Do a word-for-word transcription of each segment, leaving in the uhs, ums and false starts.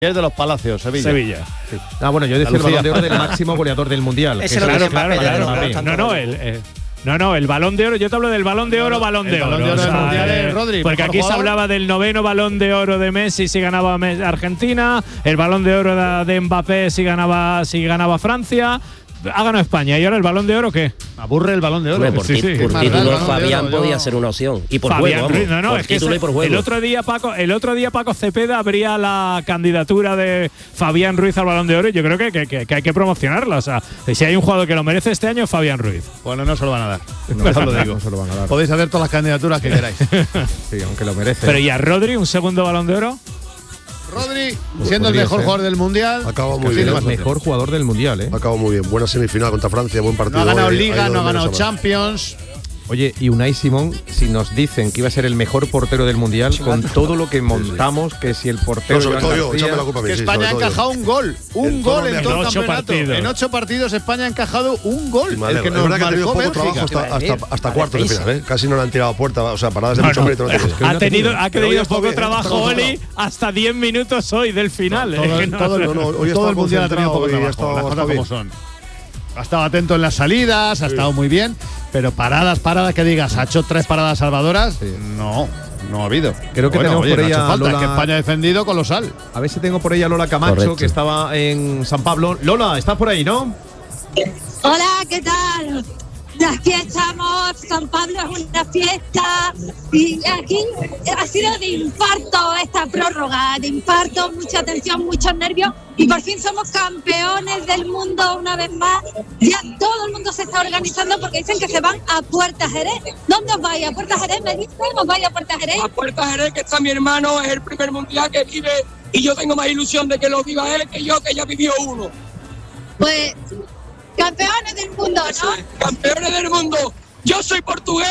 Es de los Palacios, Sevilla. Sevilla. Sí. Ah, bueno, yo decía el Balón de Oro del máximo goleador del Mundial. Ese Que lo es Claro, tiene claro, Mbappé, claro. claro. No, no, el, eh, no, no, el Balón de Oro. Yo te hablo del Balón de Oro, Balón de El Oro. Balón de Oro o del sea, Mundial eh, es Rodri, porque mejor aquí se jugador. hablaba del noveno Balón de Oro de Messi si ganaba Mes- Argentina, el Balón de Oro de, de Mbappé si ganaba si ganaba Francia. Ha ganado España. ¿Y ahora el Balón de Oro qué? Aburre el Balón de Oro. Hombre, por, Sí, ti- sí. por Más título raro, ¿no? Fabián Yo- podía yo- ser una opción. Y por Fabián juego, Ruiz, vamos. no, no, por es que título ese- y por juego. el otro día Paco, el otro día Paco Cepeda abría la candidatura de Fabián Ruiz al Balón de Oro y yo creo que, que, que- que hay que promocionarla. O sea, si hay un jugador que lo merece este año es Fabián Ruiz. Bueno, no se lo van a dar. No, No, lo digo. no se lo van a dar. Podéis hacer todas las candidaturas que queráis. Sí, aunque lo merece. Pero ¿y a Rodri un segundo Balón de Oro? Rodri, siendo el podría mejor ser. jugador del Mundial. Acaba muy Casi bien. el ¿eh? mejor jugador del Mundial, ¿eh? Acaba muy bien. Buena semifinal contra Francia, buen partido. No ha ganado hoy, Liga, ido no ha de ganado menos a más. Champions. Oye, y Unai Simón, si nos dicen que iba a ser el mejor portero del Mundial, con todo lo que montamos, que si el portero… No, sobre Joan todo yo, García- échame la culpa a mí. Que sí, España ha sobre todo yo. encajado un gol. Un En gol todo en el todo el En ocho campeonato. partidos. En ocho partidos España ha encajado un gol. Y me El alegro. que Es nos verdad que ha tenido marcó poco Bélgica. trabajo hasta, Iba a decir, hasta, hasta la cuartos de defensa. final, ¿eh? Casi no le han tirado a puerta, o sea, paradas de No, mucho no. mérito no tiene. Ha tenido, ha Pero hoy tenido está poco bien, trabajo está Oli concentrado. hasta diez minutos hoy del final. Todo, Es que el- no- todo el, no, no, hoy ha todo estado el Mundial ha tenido poco concentrado y ha trabajo, estado- las cosas está como son. Ha estado atento en las salidas, ha estado muy bien, pero paradas, paradas que digas, ha hecho tres paradas salvadoras, no, no ha habido. Creo que tenemos oye, por no ha ahí hecho a falta, es Lola- que España ha defendido colosal. A ver si tengo por ahí a Lola Camacho, Correcto. que estaba en San Pablo. Lola, ¿estás por ahí, no? Hola, ¿qué tal? Aquí estamos, San Pablo es una fiesta y aquí ha sido de infarto esta prórroga, de infarto, mucha tensión, muchos nervios y por fin somos campeones del mundo una vez más. Ya todo el mundo se está organizando porque dicen que se van a Puerta Jerez. ¿Dónde os vais? ¿A Puerta Jerez? ¿Me dicen? ¿Os vais a Puerta Jerez? A Puerta Jerez, que está mi hermano, es el primer mundial que vive y yo tengo más ilusión de que lo viva él que yo, que ya vivió uno. Pues campeones del mundo, ¿no? Campeones del mundo. Yo soy portugués.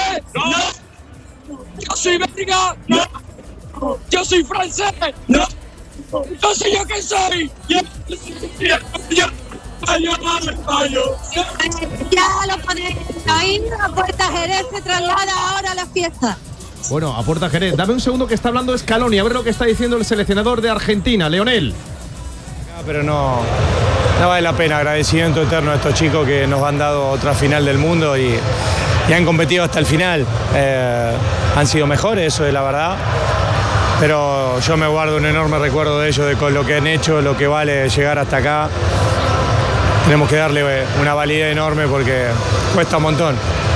No. Yo soy belga. No. Yo soy francés. No. Yo soy yo que soy. Yo yo- yo- Español, español. Ya lo podéis oír, a Puerta Jerez se traslada ahora a la fiesta. Bueno, a Puerta Jerez. Dame un segundo que está hablando Scaloni, a ver lo que está diciendo el seleccionador de Argentina, Leonel. Pero no, no vale la pena. Agradecimiento eterno a estos chicos que nos han dado otra final del mundo y, y han competido hasta el final. Eh, han sido mejores, eso es la verdad. Pero yo me guardo un enorme recuerdo de ellos, de con lo que han hecho, lo que vale llegar hasta acá. Tenemos que darle una validez enorme porque cuesta un montón.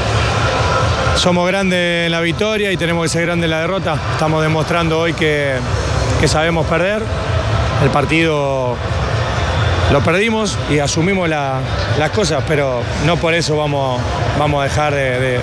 Somos grandes en la victoria y tenemos que ser grandes en la derrota. Estamos demostrando hoy que, que sabemos perder. El partido lo perdimos y asumimos la- las cosas, pero no por eso vamos, vamos a dejar de, de-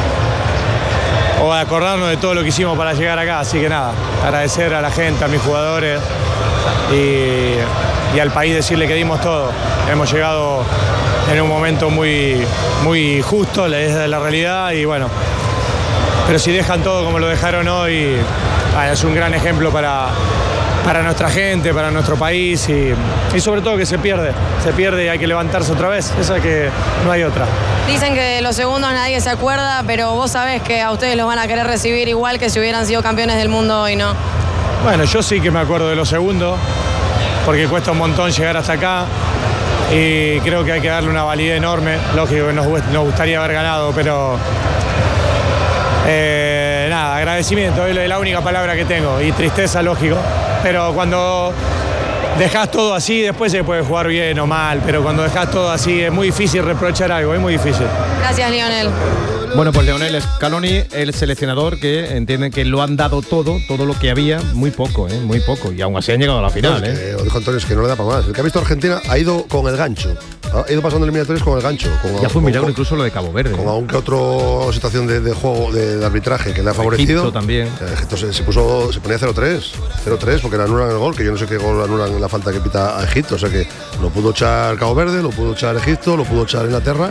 o de acordarnos de todo lo que hicimos para llegar acá. Así que nada, agradecer a la gente, a mis jugadores y, y al país decirle que dimos todo. Hemos llegado en un momento muy, muy justo, es la realidad y bueno, pero si dejan todo como lo dejaron hoy, ah, es un gran ejemplo para, para nuestra gente, para nuestro país y, y sobre todo que se pierde, se pierde y hay que levantarse otra vez, esa que no hay otra. Dicen que de los segundos nadie se acuerda, pero vos sabés que a ustedes los van a querer recibir igual que si hubieran sido campeones del mundo hoy, ¿no? Bueno, yo sí que me acuerdo de los segundos, porque cuesta un montón llegar hasta acá y creo que hay que darle una validez enorme. Lógico que nos, nos gustaría haber ganado, pero eh, nada, agradecimiento, es la única palabra que tengo y tristeza, lógico, pero cuando dejás todo así, después se puede jugar bien o mal, pero cuando dejás todo así es muy difícil reprochar algo, es muy difícil. Gracias, Lionel. Bueno, pues Leonel Scaloni, el seleccionador que entiende que lo han dado todo, todo lo que había, muy poco, ¿eh? Muy poco. Y aún así han llegado a la final, No, es ¿eh? que, lo dijo Antonio, es que no le da para más. El que ha visto a Argentina ha ido con el gancho. Ha ido pasando eliminatorios con el gancho. Con, Ya fue un con- milagro con- incluso lo de Cabo Verde. Con ¿eh? aún que otra situación de, de juego, de, de arbitraje que le ha favorecido. Egipto también. Eh, Egipto se, se puso, se ponía cero tres. cero tres porque le anulan el gol, que yo no sé qué gol anulan la falta que pita a Egipto. O sea que lo pudo echar Cabo Verde, lo pudo echar Egipto, lo pudo echar Inglaterra.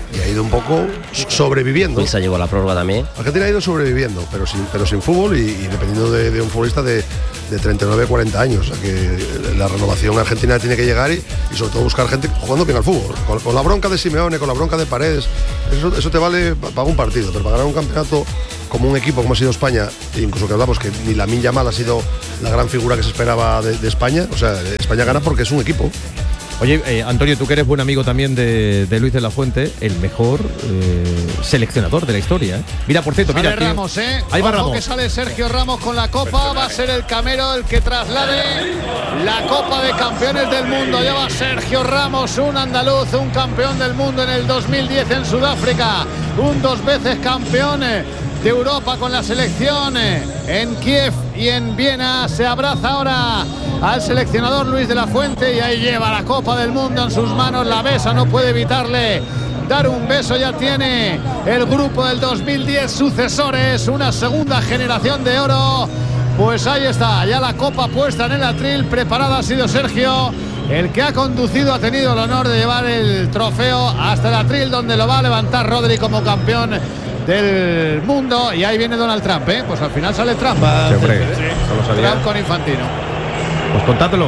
y ha ido un poco sobreviviendo. Suiza llegó a la prórroga también. Argentina ha ido sobreviviendo, pero sin, pero sin fútbol y, y dependiendo de, de un futbolista de, de treinta y nueve a cuarenta años. O sea que la renovación argentina tiene que llegar y, y sobre todo buscar gente jugando bien al fútbol. Con, con la bronca de Simeone, con la bronca de Paredes, eso, eso te vale para un partido, pero para ganar un campeonato como un equipo como ha sido España, incluso que hablamos que ni Lamine Yamal ha sido la gran figura que se esperaba de, de España, o sea, España gana porque es un equipo. Oye, eh, Antonio, tú que eres buen amigo también de, de Luis de la Fuente, el mejor eh, seleccionador de la historia. ¿eh? Mira, por cierto, sale mira. Ramos, ¿eh? Ahí va Ojo Ramos. que sale Sergio Ramos con la copa. Va a ser el Camero el que traslade la Copa de Campeones del Mundo. Lleva Sergio Ramos, un andaluz, un campeón del mundo en el dos mil diez en Sudáfrica. Un dos veces campeón de Europa con la selección en Kiev y en Viena. Se abraza ahora al seleccionador Luis de la Fuente y ahí lleva la Copa del Mundo en sus manos. La besa, no puede evitarle dar un beso. Ya tiene el grupo del dos mil diez sucesores, una segunda generación de oro. Pues ahí está, ya la copa puesta en el atril, preparada ha sido Sergio. El que ha conducido ha tenido el honor de llevar el trofeo hasta el atril, donde lo va a levantar Rodri como campeón del mundo. Y ahí viene Donald Trump, ¿eh? Pues al final sale Trump. Sí, hombre, sí. Lo sabía. Trump con Infantino. Pues contádelo.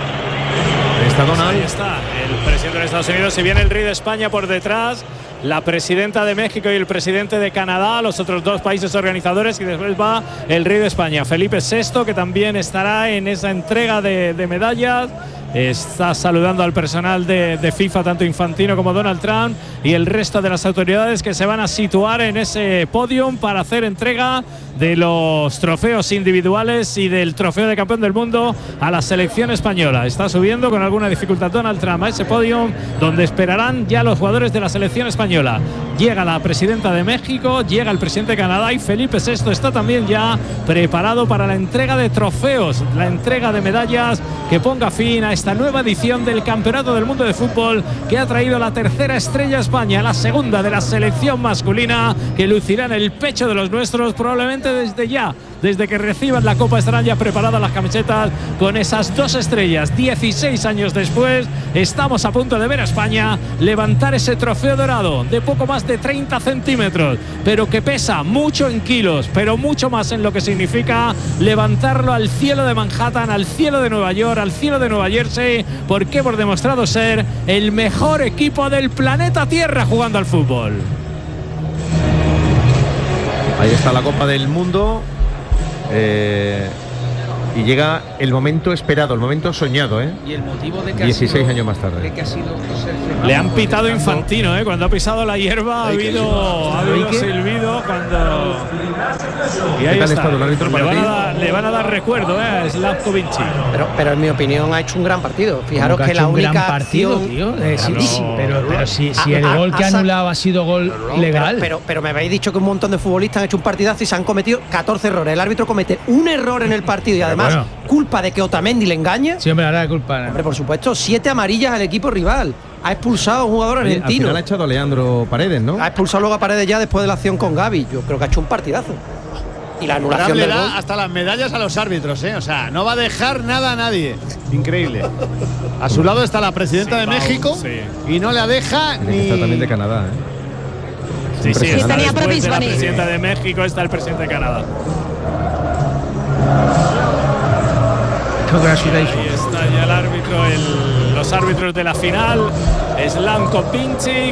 Ahí está Donald. Ahí está el presidente de Estados Unidos y viene el rey de España por detrás, la presidenta de México y el presidente de Canadá, los otros dos países organizadores, y después va el rey de España, Felipe sexto, que también estará en esa entrega de, de medallas. Está saludando al personal de, de FIFA, tanto Infantino como Donald Trump, y el resto de las autoridades que se van a situar en ese podium para hacer entrega de los trofeos individuales y del trofeo de campeón del mundo a la selección española. Está subiendo con alguna dificultad Donald Trump a ese podium, donde esperarán ya los jugadores de la selección española. Llega la presidenta de México, llega el presidente de Canadá y Felipe sexto está también ya preparado para la entrega de trofeos, la entrega de medallas que ponga fin a esta nueva edición del Campeonato del Mundo de Fútbol, que ha traído la tercera estrella a España, la segunda de la selección masculina, que lucirá en el pecho de los nuestros probablemente desde ya. Desde que reciban la Copa estarán ya preparadas las camisetas con esas dos estrellas. dieciséis años después estamos a punto de ver a España levantar ese trofeo dorado de poco más de treinta centímetros, pero que pesa mucho en kilos, pero mucho más en lo que significa levantarlo al cielo de Manhattan, al cielo de Nueva York, al cielo de Nueva Jersey, porque hemos demostrado ser el mejor equipo del planeta Tierra jugando al fútbol. Ahí está la Copa del Mundo. Eh, y llega el momento esperado, el momento soñado, ¿eh? Y el motivo de que dieciséis ha sido, años más tarde. de que ha sido Sergio Le han pitado Infantino, ¿eh? Cuando ha pisado la hierba ha habido, ha habido silbido cuando. Y ahí ¿Qué tal está. está el árbitro Le para van, ti? a dar, le van a dar recuerdo, ¿eh? A Slavko Vinci. Pero, pero en mi opinión ha hecho un gran partido. Fijaros que, que, ha la hecho un única gran partido, acción, tío. Eh, sí, Claro. sí, pero, pero si, si Ha- el ha- gol que ha ha sa- anulado ha sido gol legal. Pero, pero, pero me habéis dicho que un montón de futbolistas han hecho un partidazo y se han cometido catorce errores. El árbitro comete un error en el partido y además bueno. culpa de que Otamendi le engañe. Sí, hombre, ahora la culpa. Hombre, por supuesto, siete amarillas al equipo rival. Ha expulsado a un jugador Oye, al argentino. final ha echado a Leandro Paredes, ¿no? Ha expulsado luego a Paredes ya después de la acción con Gavi. Yo creo que ha hecho un partidazo. Y la Trump anulación le del gol. da hasta las medallas a los árbitros, ¿eh? O sea, no va a dejar nada a nadie. Increíble. A su lado está la presidenta Sí, de Pau, México sí. y no le deja Tiene que ni. estar también de Canadá, ¿eh? Sí, sí, está Impresionante. después de la presidenta de México está el presidente de Canadá. Ahí está ya el árbitro, el- los árbitros de la final. Slavko Vinci,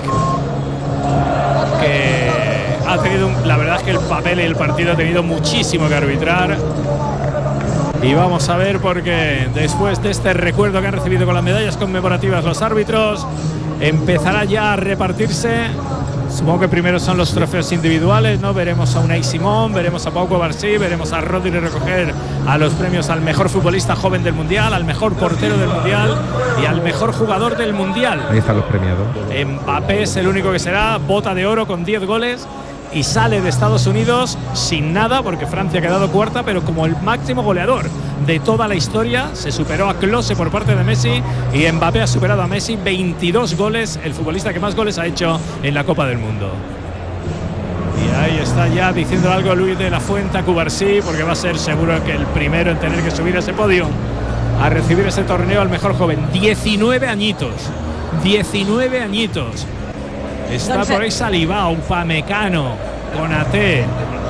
que ha tenido, un- la verdad es que el papel y el partido ha tenido muchísimo que arbitrar. Y vamos a ver, porque después de este recuerdo que han recibido con las medallas conmemorativas los árbitros, empezará ya a repartirse. Supongo que primero son los trofeos individuales, ¿no? Veremos a Unai Simón, veremos a Pau Cubarsí, veremos a Rodri recoger a los premios al mejor futbolista joven del Mundial, al mejor portero del Mundial y al mejor jugador del Mundial. Ahí están los premiados. Mbappé es el único que será bota de oro con diez goles y sale de Estados Unidos sin nada, porque Francia ha quedado cuarta, pero como el máximo goleador de toda la historia. Se superó a Klose por parte de Messi y Mbappé ha superado a Messi, veintidós goles, el futbolista que más goles ha hecho en la Copa del Mundo. Y ahí está ya diciendo algo Luis de la Fuente a Cubarsí, porque va a ser seguro que el primero en tener que subir a ese podio a recibir ese torneo al mejor joven. diecinueve añitos, diecinueve añitos. Está por ahí Salivao, Upamecano, Konaté.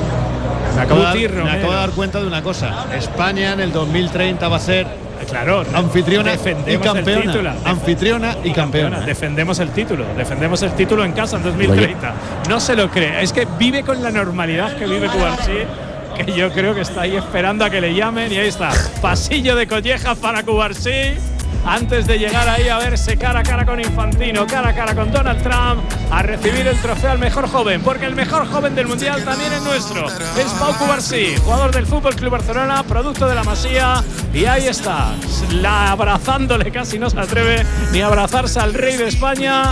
Me acabo, de Guti dar, me Romero. acabo de dar cuenta de una cosa. España en el dos mil treinta va a ser Claro, anfitriona y defendemos campeona. el título. Anfitriona y campeona. Defendemos el título. Defendemos el título en casa en dos mil treinta. No se lo cree. Es que vive con la normalidad que vive Cubarsí, que yo creo que está ahí esperando a que le llamen. Y ahí está. Pasillo de collejas para Cubarsí. Antes de llegar ahí a verse cara a cara con Infantino, cara a cara con Donald Trump, a recibir el trofeo al mejor joven, porque el mejor joven del mundial también es nuestro. Es Pau Cubarsí, jugador del Fútbol Club Barcelona, producto de la Masía, y ahí está, la abrazándole, casi no se atreve ni a abrazarse al rey de España,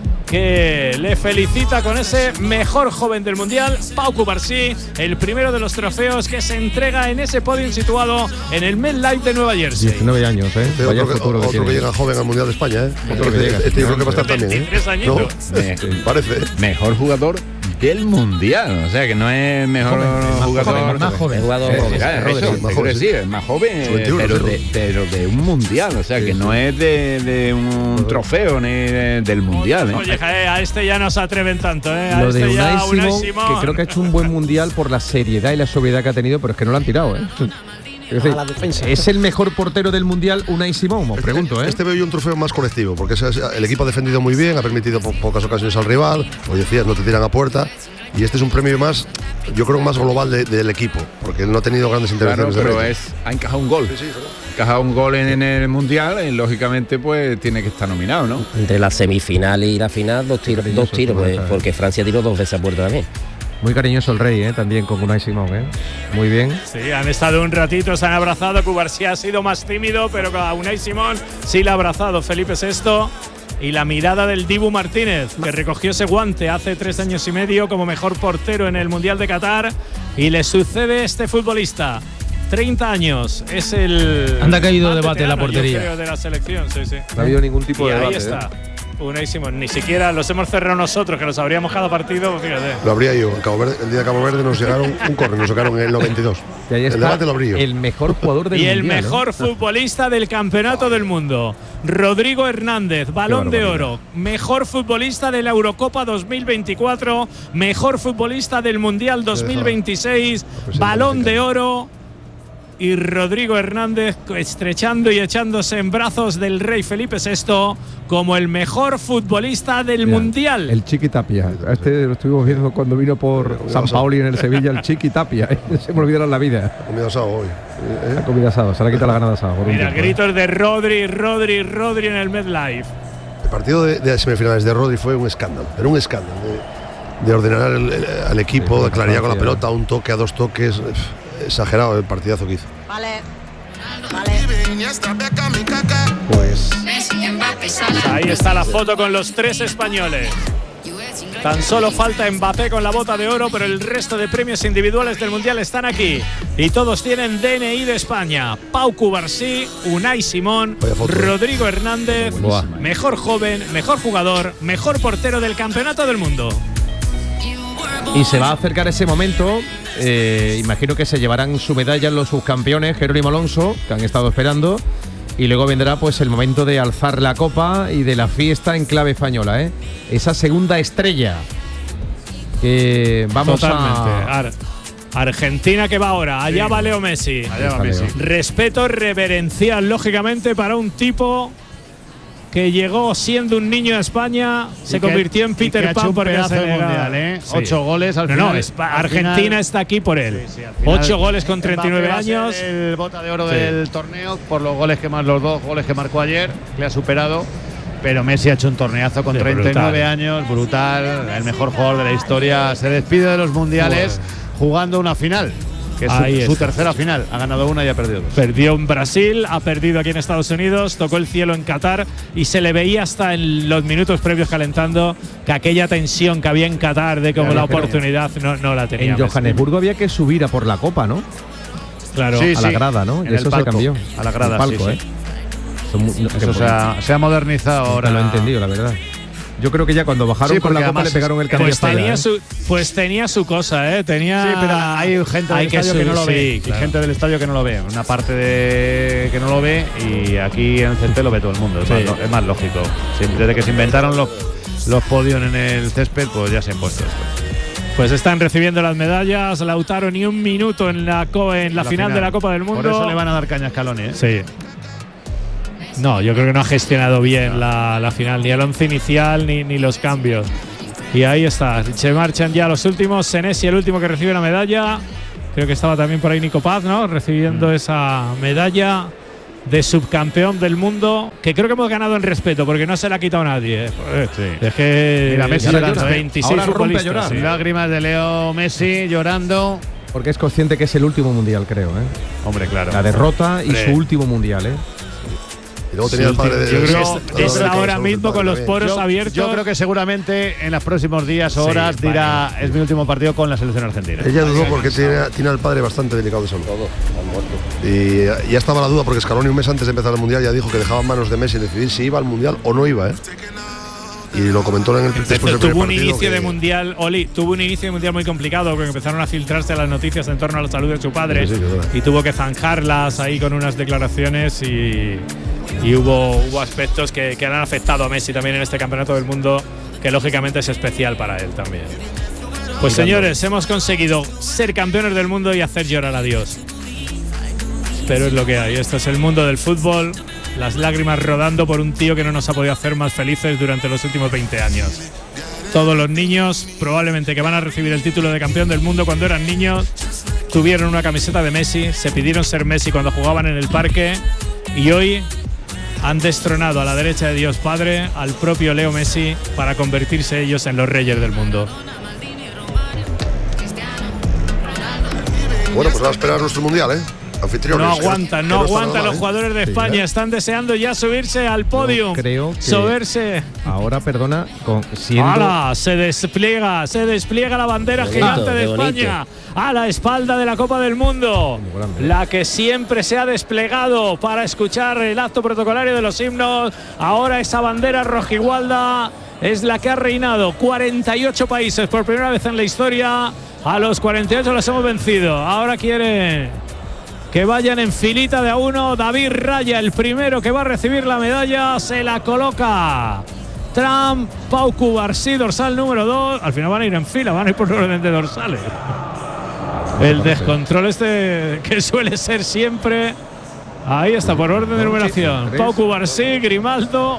que le felicita con ese mejor joven del mundial, Pau Cubarsí, el primero de los trofeos que se entrega en ese podium situado en el MetLife de Nueva Jersey. diecinueve años, ¿eh? Este Vaya otro, que, futuro que otro que tiene. llega joven al Mundial de España, ¿eh? Otro que que llega, este yo creo que va a estar también, ¿eh? veintitrés añitos. ¿No? Me- Parece. Mejor jugador del mundial, o sea que no es mejor jugador, joven, más joven. jugador Eh, joven, claro, eso, Rodri, más te joven, quiero sí. decir, es más joven, Su veintiuno, pero, sí, de, ¿no? pero de un mundial, o sea Sí, que sí. no es de, de un trofeo ni de- del mundial, ¿eh? Oye, eh, a este ya no se atreven tanto, ¿eh? A Lo este de ya, Unai Unai Simón, Simón. que creo que ha hecho un buen mundial por la seriedad y la sobriedad que ha tenido, pero es que no lo han tirado, ¿eh? Es decir, A la defensa. ¿es el mejor portero del mundial Unai Simón? Os pregunto, ¿eh? Este veo yo un trofeo más colectivo, porque ese- el equipo ha defendido muy bien, ha permitido po- pocas ocasiones al rival, como decías, no te tiran a puerta. Y este es un premio más, yo creo, más global de- del equipo, porque él no ha tenido grandes Claro, intervenciones. de pero mérito. es, ha encajado un gol. Sí, sí, claro. Ha encajado un gol en, en el mundial y lógicamente pues tiene que estar nominado, ¿no? Entre la semifinal y la final, dos tiros, dos tiros pues, porque Francia tiró dos veces a puerta también. Muy cariñoso el rey, ¿eh? También con Unai Simón, ¿eh? Muy bien. Sí, han estado un ratito, se han abrazado. Cubarsí ha sido más tímido, pero a Unai Simón sí le ha abrazado Felipe sexto. Y la mirada del Dibu Martínez, que recogió ese guante hace tres años y medio como mejor portero en el Mundial de Qatar. Y le sucede este futbolista. treinta años, es el. Anda que ha habido más debate en la veterano, yo portería. creo, de la selección, sí, sí. No ha habido ningún tipo Y de ahí debate, está. ¿eh? Unai Simón, ni siquiera los hemos cerrado nosotros, que los habríamos cada partido, fíjate. Lo habría yo. En Cabo Verde- el día de Cabo Verde nos llegaron un córner, nos sacaron en el noventa y dos. Y ahí el está debate lo abrí yo. el mejor jugador del Y el mundial, ¿eh? mejor futbolista del campeonato del mundo, Rodrigo Hernández, balón de oro, mejor futbolista de la Eurocopa dos mil veinticuatro, mejor futbolista del Mundial dos mil veintiséis, balón de oro. Y Rodrigo Hernández estrechando y echándose en brazos del rey Felipe sexto como el mejor futbolista del Mira, mundial. El Chiqui Tapia. Este lo estuvimos viendo cuando vino por San Paoli en el Sevilla, el Chiqui Tapia. Se me olvidaron la vida. Comida asado hoy. La comida asado, se la quita la gana de asado. por un Mira, tiempo, ¿eh? gritos de Rodri, Rodri, Rodri en el MetLife. El partido de, de semifinales de Rodri fue un escándalo, pero un escándalo. De, de ordenar el- el- al equipo, de claridad con la pelota, un toque a dos toques. Exagerado el partidazo que hizo. Vale. Pues Ahí está la foto con los tres españoles. Tan solo falta Mbappé con la bota de oro, pero el resto de premios individuales del Mundial están aquí. Y todos tienen D N I de España. Pau Cubarsí, Unai Simón, Rodrigo Hernández, Buah. mejor joven, mejor jugador, mejor portero del Campeonato del Mundo. Y se va a acercar ese momento. eh, imagino que se llevarán su medalla los subcampeones, Jerónimo Alonso, que han estado esperando. Y luego vendrá pues el momento de alzar la copa y de la fiesta en clave española, ¿eh? Esa segunda estrella. Que vamos Totalmente. a. Ar- Argentina que va ahora. Allá Sí. va Leo Messi. Allá va Messi. Respeto reverencial, lógicamente, para un tipo que llegó siendo un niño a España, se Y que- convirtió en y que Peter ha hecho Pan un porque pedazo de se nega- mundial, ¿eh? Sí. Ocho goles al no, final. No, es- al Argentina final- está aquí por él. Sí, sí, al final Ocho goles con treinta y nueve Mbappé va a años. ser el bota de oro Sí. del torneo por los goles que más los dos goles que marcó ayer, le ha superado. Pero Messi ha hecho un torneazo con Sí, treinta y nueve brutal. años, brutal, el mejor jugador de la historia. Se despide de los mundiales jugando una final, que es su, Ahí su está. tercera final. Ha ganado una y ha perdido dos. Perdió en Brasil, ha perdido aquí en Estados Unidos, tocó el cielo en Qatar y se le veía hasta en los minutos previos calentando que aquella tensión que había en Qatar de como Ya, la pero oportunidad no, no la tenía. En Messi. Johannesburgo había que subir a por la copa, ¿no? Claro. Sí, a la sí, grada, ¿no? en Y el eso se palco, cambió. a la grada, El palco, sí, ¿eh? sí. Son mu- no, Eso se ha, se ha modernizado ahora. No lo he entendido, la verdad. Yo creo que ya cuando bajaron Sí, con la porque copa le además pegaron el cambio. Pues hasta allá, tenía, ¿eh? su, pues tenía su cosa, ¿eh? Tenía. Sí, pero hay gente del hay que estadio que, no lo subir, ve. sí, claro. Hay gente del estadio que no lo ve. Una parte de que no lo ve y aquí en el C T lo ve todo el mundo. Es, Sí. más, lo- es más lógico. Sí, desde que se inventaron los, los podios en el césped, pues ya se ha impuesto esto. Pues están recibiendo las medallas. Lautaro ni un minuto en la, co en la, la final, final de la Copa del Mundo. Por eso le van a dar caña a Scaloni, ¿eh? Sí. No, yo creo que no ha gestionado bien la, la final, ni el once inicial ni, ni los cambios. Y ahí está, se marchan ya los últimos. Senesi, el último que recibe la medalla. Creo que estaba también por ahí Nico Paz, ¿no? Recibiendo mm. esa medalla de subcampeón del mundo, que creo que hemos ganado en respeto porque no se la ha quitado nadie. Sí. Es que Mira, Messi llorando, veintiséis futbolistas. Sí. Lágrimas de Leo Messi llorando. Porque es consciente que es el último mundial, creo, ¿eh? Hombre, claro. La derrota Hombre. y su último mundial, ¿eh? Y luego tenía sí, el padre de, yo creo de, que es, es ahora mismo con los poros yo, abiertos. Yo creo que seguramente en los próximos días o horas sí, dirá vale. es mi último partido con la selección argentina. Ella dudó porque tiene, tiene al padre bastante delicado de salud. Todo, y ya estaba la duda porque Scaloni un mes antes de empezar el mundial ya dijo que dejaba en manos de Messi decidir si iba al mundial o no iba, ¿eh? Y lo comentó en el después del tuvo un inicio que... de mundial, Oli, tuvo un inicio de mundial muy complicado porque empezaron a filtrarse las noticias en torno a la salud de su padre sí, sí, claro. y tuvo que zanjarlas ahí con unas declaraciones y, y hubo, hubo aspectos que, que han afectado a Messi también en este campeonato del mundo, que lógicamente es especial para él también. Pues señores, hemos conseguido ser campeones del mundo y hacer llorar a Dios. Pero es lo que hay, esto es el mundo del fútbol. Las lágrimas rodando por un tío que no nos ha podido hacer más felices durante los últimos veinte años. Todos los niños, probablemente que van a recibir el título de campeón del mundo cuando eran niños, tuvieron una camiseta de Messi, se pidieron ser Messi cuando jugaban en el parque y hoy han destronado a la derecha de Dios Padre al propio Leo Messi para convertirse ellos en los reyes del mundo. Bueno, pues va a esperar nuestro mundial, ¿eh? No aguantan, no aguantan los jugadores de España. Están deseando ya subirse al podio. Creo que subirse. Ahora, perdona, con, siendo... ¡Hala! Se despliega, se despliega la bandera bonito, gigante de España bonito. A la espalda de la Copa del Mundo. La que siempre se ha desplegado para escuchar el acto protocolario de los himnos. Ahora esa bandera rojigualda es la que ha reinado. cuarenta y ocho países por primera vez en la historia. A los cuarenta y ocho los hemos vencido. Ahora quiere que vayan en filita de a uno. David Raya, el primero que va a recibir la medalla, se la coloca Trump, Pau Cubarsí, dorsal número dos. Al final van a ir en fila, van a ir por orden de dorsales. El descontrol este que suele ser siempre. Ahí está, por orden de numeración. Pau Cubarsí, Grimaldo.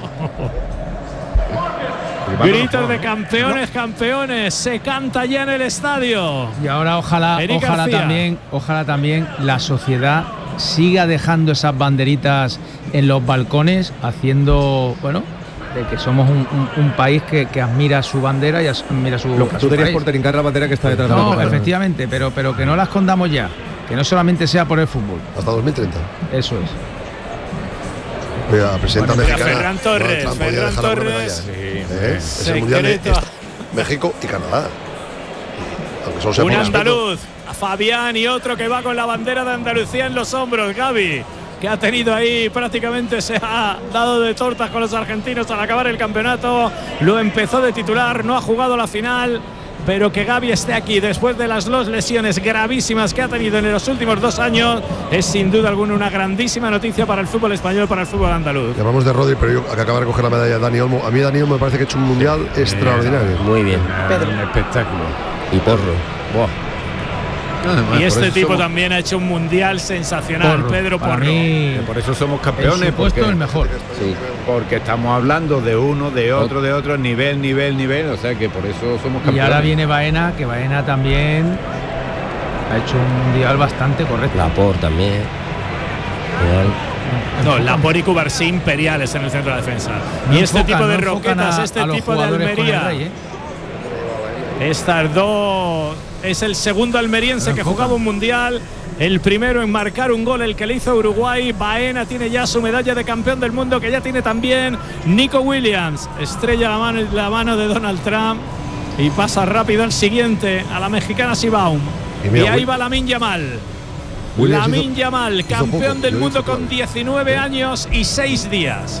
Gritos de campeones, campeones, se canta ya en el estadio. Y ahora ojalá, ojalá también, ojalá también la sociedad siga dejando esas banderitas en los balcones, haciendo, bueno, de que somos un, un, un país que, que admira su bandera y admira su. Lo que tú tenías por trincar la bandera que está detrás. No, de la efectivamente, pero, pero que no la escondamos ya, que no solamente sea por el fútbol. Hasta dos mil treinta. Eso es. La presidenta bueno, mexicana Ferran Torres, no, Ferran Torres, sí, ¿eh? Es el mundial de México y Canadá. Aunque solo sea un por andaluz, a Fabián y otro que va con la bandera de Andalucía en los hombros, Gavi, que ha tenido ahí prácticamente se ha dado de tortas con los argentinos al acabar el campeonato. Lo empezó de titular, no ha jugado la final. Pero que Gavi esté aquí después de las dos lesiones gravísimas que ha tenido en los últimos dos años es sin duda alguna una grandísima noticia para el fútbol español, para el fútbol andaluz. Hablamos de Rodri, pero yo que acaba de recoger la medalla de Dani Olmo. A mí Dani Olmo me parece que ha hecho un mundial eh, extraordinario. Muy bien. Pedro. Un espectáculo. Y Porro. Buah. No, y este tipo somos... también ha hecho un mundial sensacional, Porro, Pedro Porro. Mí, por eso somos campeones. Puesto el mejor. Sí. Porque estamos hablando de uno, de otro, de otro, nivel, nivel, nivel. O sea que por eso somos campeones. Y ahora viene Baena, que Baena también ha hecho un mundial bastante correcto. Laporte también. No, Laporte y Cubarsí imperiales en el centro de defensa. No y este enfocan, tipo de no roquetas, a, este a tipo de Almería. Rey, ¿eh? Estas dos es el segundo almeriense que jugaba un mundial, el primero en marcar un gol, el que le hizo a Uruguay. Baena tiene ya su medalla de campeón del mundo, que ya tiene también Nico Williams. Estrella la mano, la mano de Donald Trump y pasa rápido al siguiente, a la mexicana Sibaum. Y, mira, y ahí va Lamine Yamal. Lamine Yamal, campeón del mundo con diecinueve años y seis días.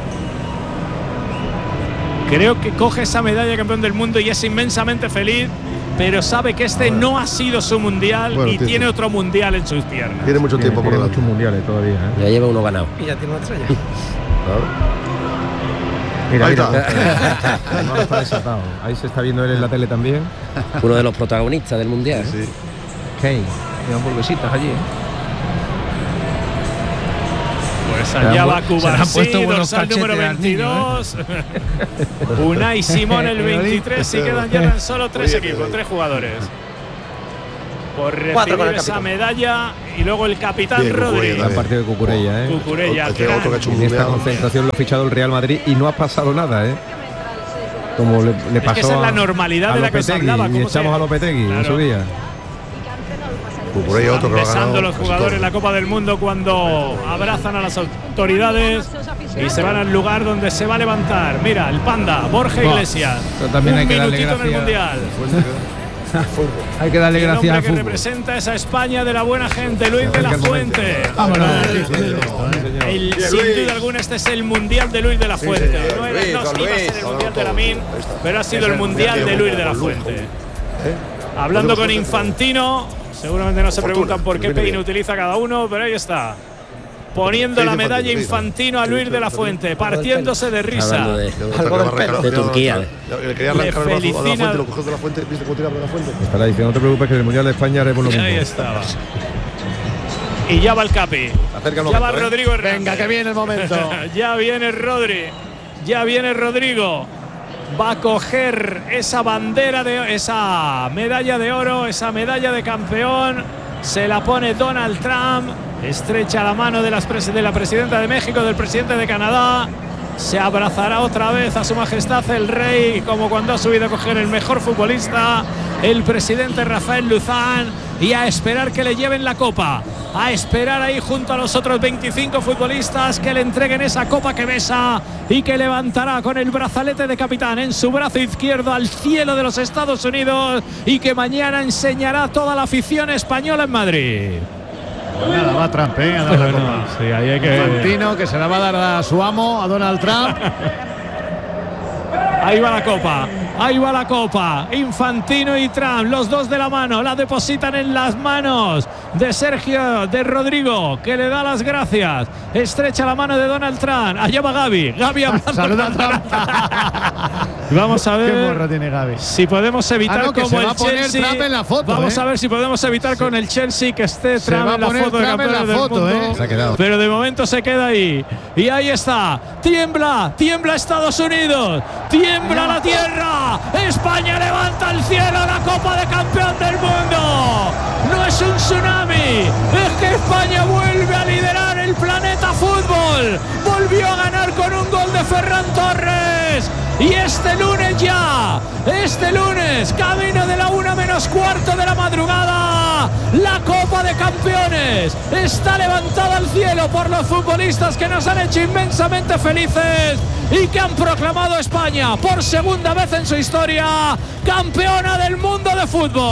Creo que coge esa medalla de campeón del mundo y es inmensamente feliz, pero sabe que este no ha sido su mundial bueno, y tiene, tiene otro mundial en sus piernas. Tiene mucho tiempo tiene, por delante. Muchos mundiales todavía, ¿eh? Ya lleva uno ganado. Y ya tiene una estrella. Claro. Mira, mira. No está desatado. Ahí se está viendo él en la tele también. Uno de los protagonistas del mundial. Sí. Kane. Y hamburguesitas allí. ¿eh? Pues allá va Cubarsí, dorsal número veintidós. Niño, ¿eh? Unai Simón el veintitrés y quedan ya tan solo tres equipos, tres jugadores. Por recibir esa medalla y luego el capitán bien, Rodri. Gran partido de Cucurella, ¿eh? Cucurella. En esta concentración lo ha fichado el Real Madrid y no ha pasado nada, ¿eh? Como le, le pasó. Es que esa es la normalidad de la que se hablaba. Y echamos a Lopetegui claro. en su día. Cucurella, otro que besando los jugadores en la Copa del Mundo cuando abrazan a las autoridades y se van al lugar donde se va a levantar. Mira, el panda, Borja Iglesias. Pero también un hay que minutito darle en el Mundial. Hay que darle gracias al que fútbol. representa esa España de la buena gente, Luis de la Fuente. Vámonos. El, sin duda alguna este es el Mundial de Luis de la Fuente. Sí, no, era, no iba a ser el Mundial de Lamine, pero ha sido el Mundial de Luis de la Fuente. Hablando con Infantino, seguramente no se preguntan por qué peine utiliza cada uno, pero ahí está. Poniendo la medalla Infantino a Luis de la Fuente, partiéndose de risa. De, de Turquía. Le quería arrancar el brazo a la Fuente, lo cogió de la Fuente, ¿viste cómo tira de la Fuente? Estará diciendo, no te preocupes que en el Mundial de España haremos lo mismo. Ahí estaba. Y ya va el Capi. Ya momento, va Rodrigo ¿eh? Venga, que viene el momento. Ya viene Rodri. Ya viene Rodrigo. Va a coger esa bandera, de esa medalla de oro, esa medalla de campeón. Se la pone Donald Trump. Estrecha la mano de, las pres de la presidenta de México, del presidente de Canadá. Se abrazará otra vez a su majestad el rey, como cuando ha subido a coger el mejor futbolista, el presidente Rafael Luzán, y a esperar que le lleven la copa. A esperar ahí junto a los otros veinticinco futbolistas que le entreguen esa copa que besa y que levantará con el brazalete de capitán en su brazo izquierdo al cielo de los Estados Unidos y que mañana enseñará a toda la afición española en Madrid. Pues nada, va Trump, ¿eh? A dar la copa. Sí, ahí hay que... Infantino, que se la va a dar a su amo, a Donald Trump. Ahí va la copa, ahí va la copa. Infantino y Trump, los dos de la mano, la depositan en las manos de Sergio, de Rodrigo, que le da las gracias. Estrecha la mano de Donald Trump. Allá va Gavi. Gavi hablando. Saluda a Trump. Vamos a ver. Qué morro tiene Gavi. Si podemos evitar ah, no, como se el va a poner Chelsea. Trump en la foto, vamos ¿eh? a ver si podemos evitar con el Chelsea que esté se Trump va en la foto de campeones del mundo. ¿eh? Se ha quedado. Pero de momento se queda ahí. Y ahí está. Tiembla, tiembla Estados Unidos. Tiembla la tierra. España levanta al cielo la Copa de Campeón del Mundo. No es un tsunami. Es que España vuelve a liderar el planeta fútbol. Volvió a ganar con un gol de Ferran Torres. Y este lunes ya, este lunes, camino de la una menos cuarto de la madrugada, la Copa de Campeones está levantada al cielo por los futbolistas que nos han hecho inmensamente felices y que han proclamado a España por segunda vez en su historia campeona del mundo de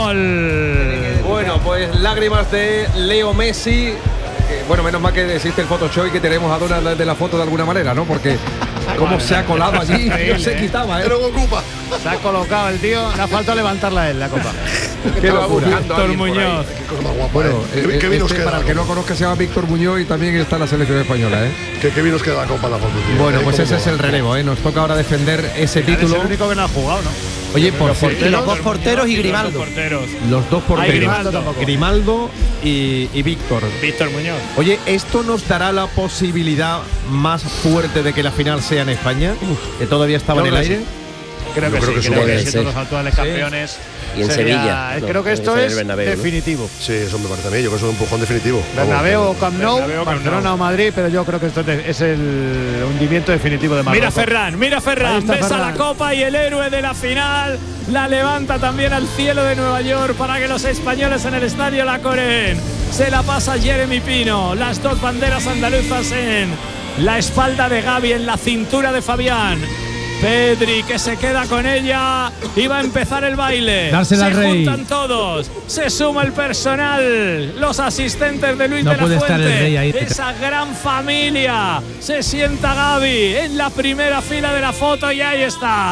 fútbol. Bueno, pues lágrimas de Leo Messi. Bueno, menos mal que existe el Photoshop y que tenemos a Donald de la foto de alguna manera, ¿no? Porque cómo se ha colado allí, no se quitaba, ¿eh? Se ha colocado el tío, le ha faltado levantarla a él la copa. Qué locura. Víctor Muñoz. Bueno, eh, ¿qué vinos este, para el que no conozca se llama Víctor Muñoz y también está en la selección española, ¿eh? ¿Qué, qué vinos queda la copa la foto, tío? Bueno, pues ese es el relevo, ¿eh? Nos toca ahora defender ese título. Es el único que no ha jugado, ¿no? Oye, por los, porteros, los dos porteros y Grimaldo. Los, porteros. los dos porteros. Ay, Grimaldo, Grimaldo y, y Víctor. Víctor Muñoz. Oye, ¿esto nos dará la posibilidad más fuerte de que la final sea en España? Uf, que todavía estaba en el aire. Sí. Creo que Yo sí, creo que creo que sí. siendo los actuales campeones. Sí. Y en sería, Sevilla. Creo que esto es Bernabéu, definitivo. ¿no? Sí, eso me parece a mí, yo creo que es un empujón definitivo. Bernabéu o Camp Nou, Bernabéu, Barcelona o Madrid, pero yo creo que esto es el hundimiento definitivo de Marruecos. Mira Ferran, mira Ferran, besa Ferran. La copa y el héroe de la final la levanta también al cielo de Nueva York para que los españoles en el estadio la coreen. Se la pasa Jeremy Pino, las dos banderas andaluzas en la espalda de Gavi, en la cintura de Fabián. Pedri que se queda con ella y va a empezar el baile. Dársela se al rey. juntan todos, se suma el personal, los asistentes de Luis no de la puede Fuente, estar el rey ahí. esa gran familia. Se sienta Gavi en la primera fila de la foto y ahí está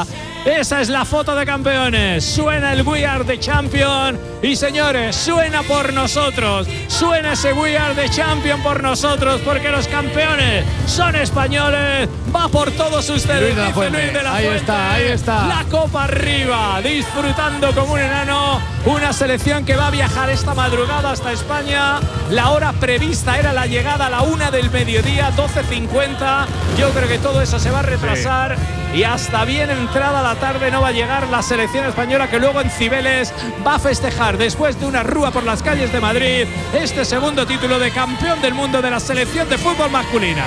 Esa es la foto de campeones. Suena el We Are the Champion. Y señores, suena por nosotros. Suena ese We Are the Champion por nosotros, porque los campeones son españoles. Va por todos ustedes, Luis de la dice Fuente. Luis de la Ahí Fuente. está, ahí está. La copa arriba, disfrutando como un enano. Una selección que va a viajar esta madrugada hasta España. La hora prevista era la llegada a la una del mediodía, doce cincuenta. Yo creo que todo eso se va a retrasar. Sí. Y hasta bien entrada la tarde no va a llegar la selección española, que luego en Cibeles va a festejar, después de una rúa por las calles de Madrid, este segundo título de campeón del mundo de la selección de fútbol masculina.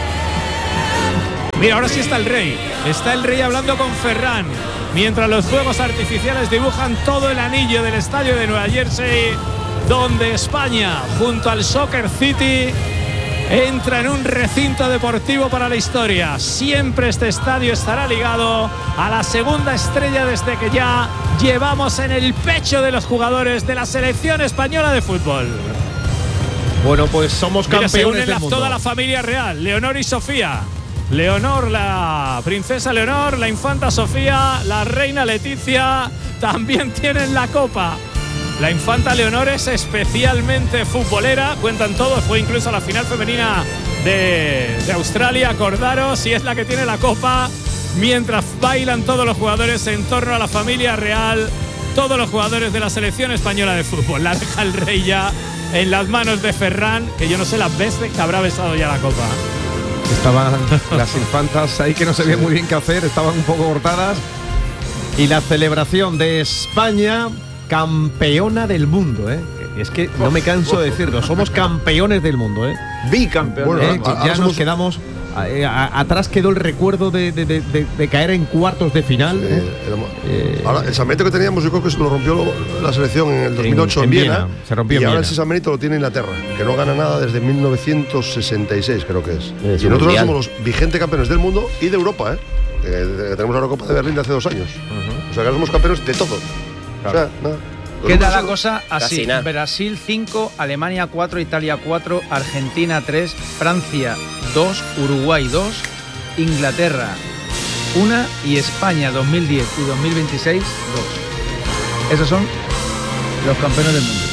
Mira, ahora sí está el rey. Está el rey hablando con Ferran, mientras los fuegos artificiales dibujan todo el anillo del estadio de Nueva Jersey, donde España, junto al Soccer City, entra en un recinto deportivo para la historia. Siempre este estadio estará ligado a la segunda estrella desde que ya llevamos en el pecho de los jugadores de la selección española de fútbol. Bueno, pues somos Mira, campeones se une del la, mundo. toda la familia real, Leonor y Sofía. Leonor, la princesa Leonor, la infanta Sofía, la reina Leticia, también tienen la copa. La infanta Leonor es especialmente futbolera, cuentan todos, fue incluso a la final femenina de, de Australia, acordaros, y es la que tiene la copa, mientras bailan todos los jugadores en torno a la familia real, todos los jugadores de la selección española de fútbol. La deja el rey ya en las manos de Ferran, que yo no sé las veces que habrá besado ya la copa. Estaban las infantas ahí que no sabían muy bien qué hacer, estaban un poco cortadas. Y la celebración de España, campeona del mundo, ¿eh? Es que no me canso de decirlo, somos campeones del mundo, ¿eh? Bicampeones. Bueno, eh, ahora ya nos somos... quedamos. A, a, atrás quedó el recuerdo de, de, de, de, de caer en cuartos de final. Sí, ¿eh? éramos, eh, ahora, el San Benito que teníamos, yo creo que se lo rompió la selección en el dos mil ocho en, en, en Viena, Viena. Se rompió y en ahora Viena. ese San Benito lo tiene Inglaterra, que no gana nada desde mil novecientos sesenta y seis, creo que es. Es y nosotros mundial. somos los vigentes campeones del mundo y de Europa, ¿eh? Eh, tenemos la Eurocopa de Berlín de hace dos años. Uh-huh. O sea, que ahora somos campeones de todo. Claro. O sea, nada. Queda la cosa así: nada. Brasil cinco, Alemania cuatro, Italia cuatro, Argentina tres, Francia dos, Uruguay dos, Inglaterra una y España dos mil diez y dos mil veintiséis dos. Esos son los campeones del mundo.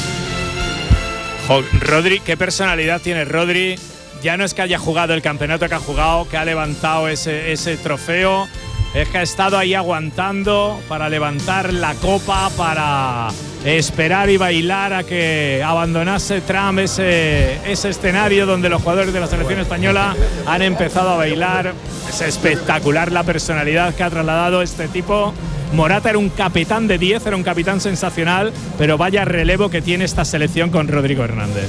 Jo, Rodri, qué personalidad tiene Rodri. Ya no es que haya jugado el campeonato que ha jugado, que ha levantado ese, ese trofeo. Es que ha estado ahí aguantando para levantar la copa, para esperar y bailar a que abandonase Trump ese, ese escenario donde los jugadores de la selección española han empezado a bailar. Es espectacular la personalidad que ha trasladado este tipo. Morata era un capitán de diez, era un capitán sensacional, pero vaya relevo que tiene esta selección con Rodrigo Hernández.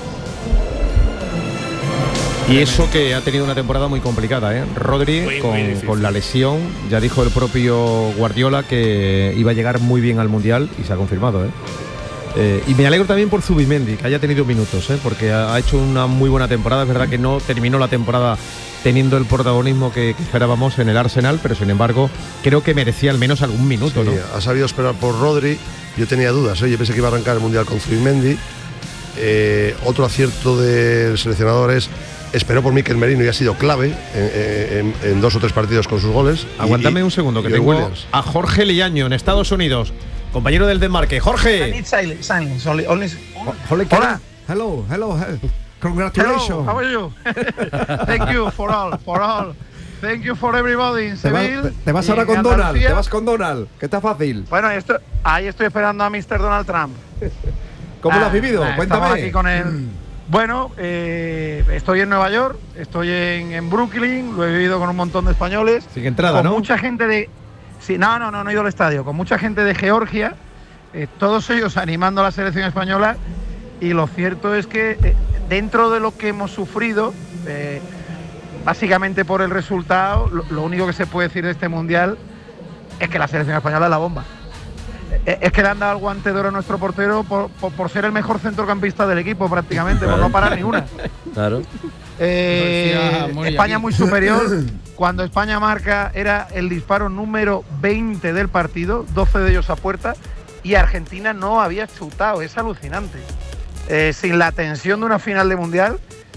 Y eso que ha tenido una temporada muy complicada, ¿eh? Rodri, muy, con, muy con la lesión, ya dijo el propio Guardiola que iba a llegar muy bien al Mundial y se ha confirmado, ¿eh? Eh, y me alegro también por Zubimendi, que haya tenido minutos, ¿eh? Porque ha, ha hecho una muy buena temporada. Es verdad que no terminó la temporada teniendo el protagonismo que, que esperábamos en el Arsenal, pero sin embargo creo que merecía al menos algún minuto, sí, ¿no? Ha sabido esperar por Rodri. Yo tenía dudas, ¿eh? Yo pensé que iba a arrancar el Mundial con Zubimendi. Eh, otro acierto del seleccionador es esperó por Mikel Merino y ha sido clave en, en, en dos o tres partidos con sus goles. Aguántame y, un segundo, que y tengo Williams. a Jorge Liaño en Estados Unidos, compañero del desmarque. Jorge. Silence, only, only... Hola. Hello, hello, hello. Congratulations. Hello, how are you? Thank you for all, for all. Thank you for everybody in Te, va, Seville. te vas ahora con Andalucía. Donald, te vas con Donald, que está fácil. Bueno, esto, ahí estoy esperando a mister Donald Trump. ¿Cómo ah, lo has vivido? Ah, Cuéntame. Aquí con él. Bueno, eh, estoy en Nueva York, estoy en, en Brooklyn, lo he vivido con un montón de españoles. Sin entrada, con ¿no? Mucha gente de. Sí, no, no, no, no he ido al estadio. Con mucha gente de Georgia, eh, todos ellos animando a la selección española. Y lo cierto es que eh, dentro de lo que hemos sufrido, eh, básicamente por el resultado, lo, lo único que se puede decir de este mundial es que la selección española es la bomba. Es que le han dado el guante de oro a nuestro portero por, por, por ser el mejor centrocampista del equipo prácticamente, por no parar ni una. Claro. Eh, España muy superior. Cuando España marca era el disparo número veinte del partido, doce de ellos a puerta, y Argentina no había chutado. Es alucinante. Eh, sin la tensión de una final de mundial,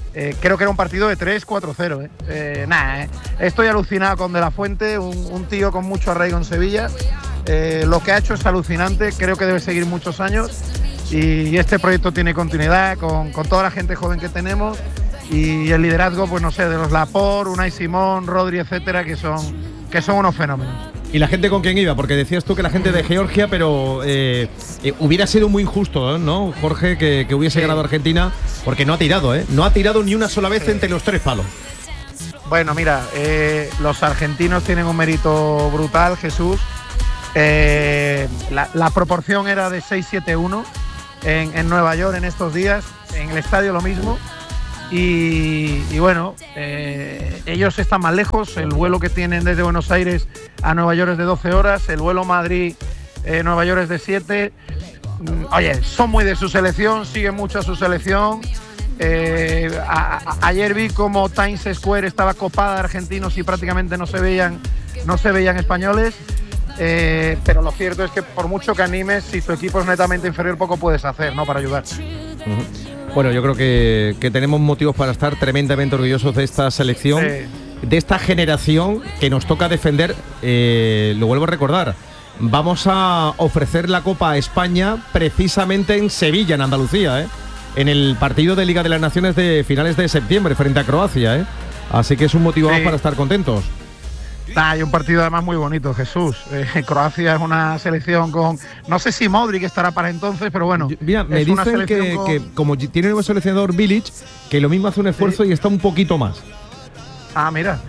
Eh, creo que era un partido de tres cuatro cero. Eh. Eh, nada, eh. Estoy alucinado con De La Fuente, un, un tío con mucho arraigo en Sevilla. Eh, lo que ha hecho es alucinante, creo que debe seguir muchos años y, y este proyecto tiene continuidad con, con toda la gente joven que tenemos y el liderazgo, pues no sé, de los Laporte, Unai Simón, Rodri, etcétera, que son, que son unos fenómenos. ¿Y la gente con quién iba? Porque decías tú que la gente de Georgia, pero eh, eh, hubiera sido muy injusto, ¿no, Jorge, que, que hubiese sí. ganado Argentina? Porque no ha tirado, ¿eh? No ha tirado ni una sola vez sí. entre los tres palos. Bueno, mira, eh, los argentinos tienen un mérito brutal, Jesús. Eh, la, la proporción era de seis siete uno en, en Nueva York en estos días, en el estadio lo mismo. Y, y bueno, eh, ellos están más lejos, el vuelo que tienen desde Buenos Aires a Nueva York es de doce horas, el vuelo Madrid-Nueva eh, York es de siete. Oye, son muy de su selección, siguen mucho a su selección. Eh, a, a, ayer vi como Times Square estaba copada de argentinos y prácticamente no se veían, no se veían españoles. Eh, pero lo cierto es que por mucho que animes, si tu equipo es netamente inferior, poco puedes hacer, ¿no? Para ayudar. Uh-huh. Bueno, yo creo que, que tenemos motivos para estar tremendamente orgullosos de esta selección, sí. de esta generación que nos toca defender. Eh, lo vuelvo a recordar, vamos a ofrecer la Copa a España precisamente en Sevilla, en Andalucía, ¿eh? en el partido de Liga de las Naciones de finales de septiembre frente a Croacia. ¿eh? Así que es un motivo sí. más para estar contentos. Ah, hay un partido además muy bonito, Jesús. Eh, Croacia es una selección con... No sé si Modric estará para entonces, pero bueno. Mira, me dicen que, con... que como tiene un seleccionador Bilic, que lo mismo hace un esfuerzo sí. y está un poquito más. Ah, mira.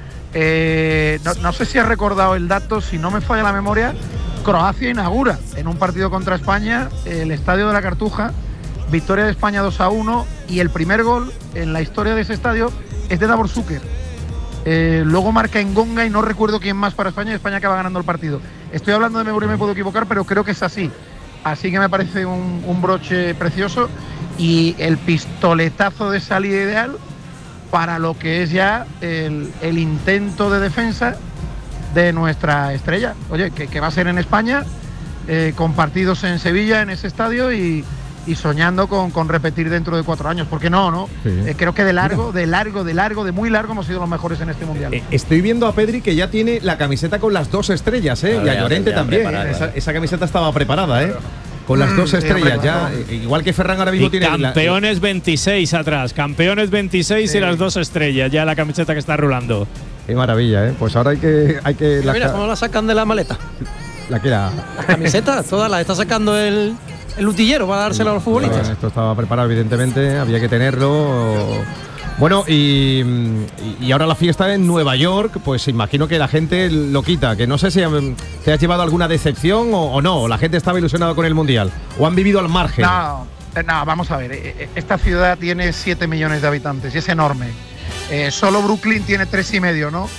Eh, no, no sé si has recordado el dato, si no me falla la memoria, Croacia inaugura en un partido contra España el Estadio de la Cartuja, victoria de España dos a uno, y el primer gol en la historia de ese estadio es de Davor Šuker. Eh, luego marca Engonga y no recuerdo quién más para España y España acaba ganando el partido. Estoy hablando de memoria y me puedo equivocar, pero creo que es así. Así que me parece un, un broche precioso y el pistoletazo de salida ideal para lo que es ya el, el intento de defensa de nuestra estrella. Oye, que, que va a ser en España, eh, con partidos en Sevilla, en ese estadio y... y soñando con, con repetir dentro de cuatro años, ¿por qué no? no? Sí. Eh, creo que de largo, de largo, de largo, de muy largo hemos sido los mejores en este mundial. Eh, estoy viendo a Pedri que ya tiene la camiseta con las dos estrellas, ¿eh? Claro, y a Llorente también. ¿eh? Esa, esa camiseta estaba preparada, ¿eh? Con las mm, dos estrellas, ya. Eh, igual que Ferran ahora mismo y tiene. Campeones la, veintiséis atrás, campeones veintiséis sí. y las dos estrellas, ya la camiseta que está rulando. Qué maravilla, ¿eh? Pues ahora hay que. Hay que mira, la, ¿cómo la sacan de la maleta? La que era. Las camisetas, todas las está sacando el. El utillero para dárselo a los futbolistas. Bueno, esto estaba preparado, evidentemente, había que tenerlo. Bueno, y, y ahora la fiesta en Nueva York, pues imagino que la gente lo quita, que no sé si te has llevado alguna decepción o, o no, la gente estaba ilusionada con el Mundial, o han vivido al margen. No, no, vamos a ver, esta ciudad tiene siete millones de habitantes y es enorme. Eh, solo Brooklyn tiene tres y medio, ¿no?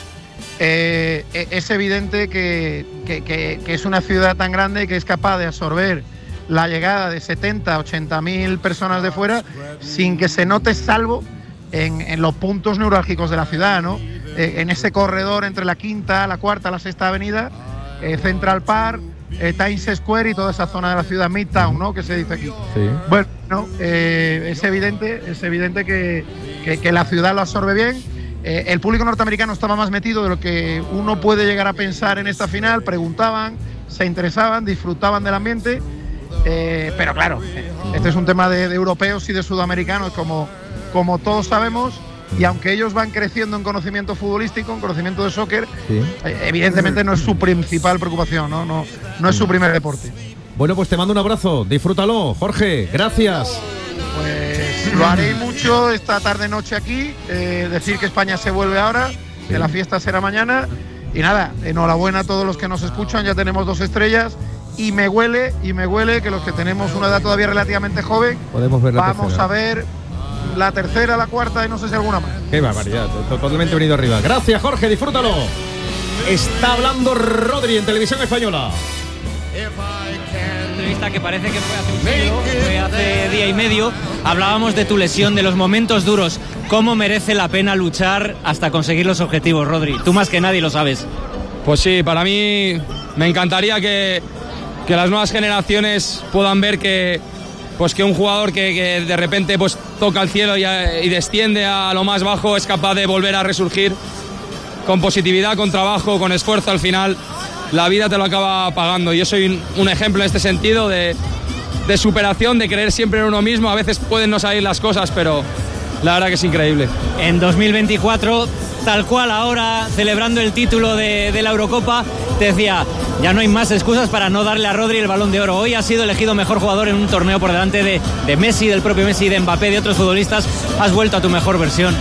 Eh, es evidente que, que, que, que es una ciudad tan grande que es capaz de absorber la llegada de setenta, ochenta mil personas de fuera sin que se note, salvo en, en los puntos neurálgicos de la ciudad, ¿no? Eh, en ese corredor entre la quinta, la cuarta, la sexta avenida, eh, Central Park, eh, Times Square y toda esa zona de la ciudad, Midtown, ¿no? Que se dice aquí. Sí. Bueno, eh, es evidente, es evidente que, que, que la ciudad lo absorbe bien. Eh, el público norteamericano estaba más metido de lo que uno puede llegar a pensar en esta final. Preguntaban, se interesaban, disfrutaban del ambiente. Eh, pero claro, este es un tema de, de europeos y de sudamericanos, como, como todos sabemos, y aunque ellos van creciendo en conocimiento futbolístico, en conocimiento de soccer, sí. eh, evidentemente no es su principal preocupación, ¿no? No, no es su primer deporte. Bueno, pues te mando un abrazo, disfrútalo, Jorge, gracias. Pues lo haré mucho esta tarde-noche aquí, eh, decir que España se vuelve ahora, sí. que la fiesta será mañana, y nada, enhorabuena a todos los que nos escuchan, ya tenemos dos estrellas. Y me huele, y me huele que los que tenemos una edad todavía relativamente joven, podemos ver la vamos tercera. a ver la tercera, la cuarta y no sé si alguna más. Qué barbaridad, totalmente venido arriba. Gracias, Jorge, disfrútalo. Está hablando Rodri en Televisión Española. Entrevista que parece que fue hace un siglo, fue hace día y medio. Hablábamos de tu lesión, de los momentos duros. ¿Cómo merece la pena luchar hasta conseguir los objetivos, Rodri? Tú más que nadie lo sabes. Pues sí, para mí me encantaría que, que las nuevas generaciones puedan ver que, pues que un jugador que, que de repente pues toca el cielo y, y desciende a lo más bajo es capaz de volver a resurgir con positividad, con trabajo, con esfuerzo. Al final la vida te lo acaba pagando. Yo soy un, un ejemplo en este sentido de, de superación, de creer siempre en uno mismo. A veces pueden no salir las cosas, pero la verdad que es increíble. En dos mil veinticuatro, tal cual ahora, celebrando el título de, de la Eurocopa, te decía, ya no hay más excusas para no darle a Rodri el Balón de Oro. Hoy ha sido elegido mejor jugador en un torneo por delante de, de Messi, del propio Messi, de Mbappé, de otros futbolistas. Has vuelto a tu mejor versión.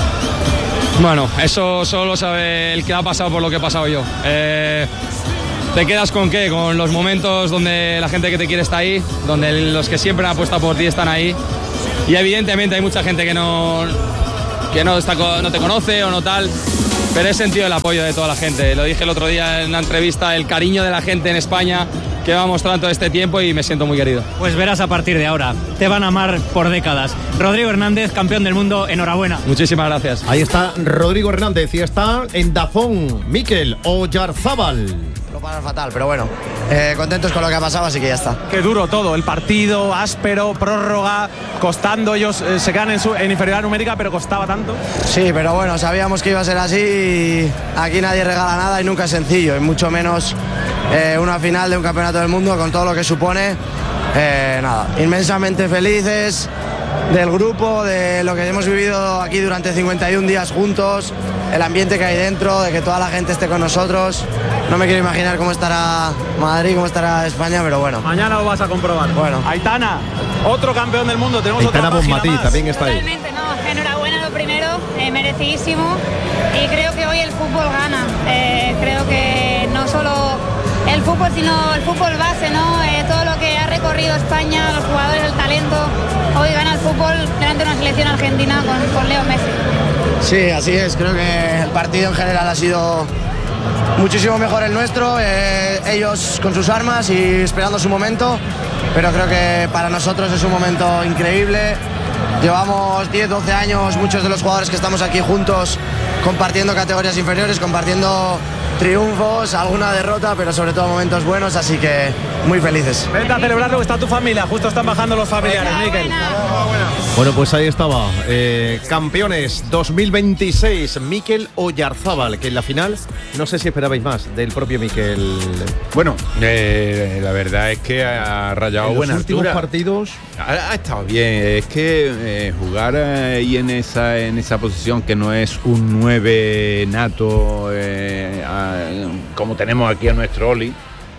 Bueno, eso solo lo sabe el que ha pasado por lo que he pasado yo. Eh, ¿Te quedas con qué? Con los momentos donde la gente que te quiere está ahí, donde los que siempre han apostado por ti están ahí. Y evidentemente hay mucha gente que no, que no, está, no te conoce o no tal, pero he sentido el apoyo de toda la gente. Lo dije el otro día en una entrevista, el cariño de la gente en España que va mostrando todo este tiempo y me siento muy querido. Pues verás a partir de ahora, te van a amar por décadas. Rodrigo Hernández, campeón del mundo, enhorabuena. Muchísimas gracias. Ahí está Rodrigo Hernández y está en Dazón Mikel Oyarzábal. Lo pasan fatal, pero bueno, eh, contentos con lo que ha pasado, así que ya está. Qué duro todo, el partido, áspero, prórroga, costando, ellos eh, se quedan en, su, en inferioridad numérica, pero costaba tanto. Sí, pero bueno, sabíamos que iba a ser así y aquí nadie regala nada y nunca es sencillo, y mucho menos eh, una final de un campeonato del mundo con todo lo que supone. Eh, nada, inmensamente felices del grupo, de lo que hemos vivido aquí durante cincuenta y un días juntos, el ambiente que hay dentro, de que toda la gente esté con nosotros. No me quiero imaginar cómo estará Madrid, cómo estará España, pero bueno. Mañana lo vas a comprobar. Bueno. Aitana, otro campeón del mundo, tenemos Aitana otra página Bonmatí más. también está ahí. Totalmente, no, enhorabuena lo primero, eh, merecidísimo, y creo que hoy el fútbol gana. Eh, creo que no solo el fútbol, sino el fútbol base, ¿no? Eh, todo lo que ha recorrido España, los jugadores, el talento, hoy gana el fútbol delante de una selección argentina con, con Leo Messi. Sí, así es, creo que el partido en general ha sido muchísimo mejor el nuestro, eh, ellos con sus armas y esperando su momento, pero creo que para nosotros es un momento increíble. Llevamos diez, doce años, muchos de los jugadores que estamos aquí juntos, compartiendo categorías inferiores, compartiendo triunfos, alguna derrota, pero sobre todo momentos buenos, así que muy felices. Vente a celebrarlo, que está tu familia, justo están bajando los familiares, Mikel. Bueno, pues ahí estaba, eh, campeones dos mil veintiséis, Mikel Oyarzábal, que en la final, no sé si esperabais más del propio Mikel. Bueno, eh, la verdad es que ha rayado en los buena últimos altura. partidos Ha, ha estado bien, es que eh, jugar ahí en esa, en esa posición que no es un nueve nato, eh, a, como tenemos aquí a nuestro Oli,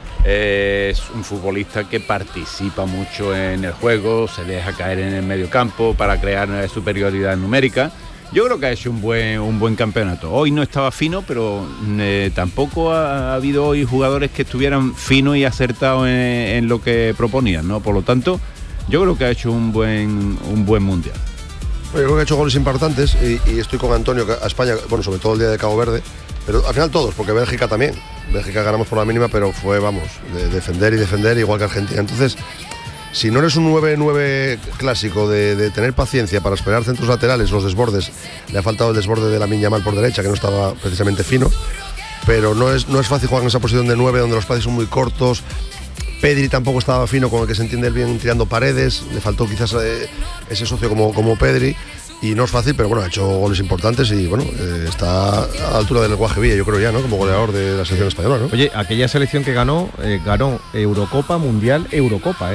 eh, es un futbolista que participa mucho en el juego, se deja caer en el medio campo para crear superioridad numérica. Yo creo que ha hecho un buen, un buen campeonato. Hoy no estaba fino, pero eh, tampoco ha, ha habido hoy jugadores que estuvieran finos y acertados en, en lo que proponían, ¿no? Por lo tanto, yo creo que ha hecho un buen, un buen mundial. Yo creo que ha hecho goles importantes y, y estoy con Antonio, que a España, bueno, sobre todo el día de Cabo Verde, pero al final todos, porque Bélgica también. Bélgica ganamos por la mínima, pero fue, vamos, de defender y defender, igual que Argentina. Entonces, si no eres un nueve nueve clásico de, de tener paciencia para esperar centros laterales, los desbordes, le ha faltado el desborde de Lamine Yamal por derecha, que no estaba precisamente fino, pero no es, no es fácil jugar en esa posición de nueve, donde los pases son muy cortos. Pedri tampoco estaba fino, con el que se entiende el bien tirando paredes, le faltó quizás eh, ese socio como, como Pedri, y no es fácil, pero bueno, ha hecho goles importantes y bueno, eh, está a la altura del Lenguaje Villa, yo creo ya, ¿no? Como goleador de la selección española, ¿no? Oye, aquella selección que ganó, eh, ganó Eurocopa, Mundial, Eurocopa, ¿eh?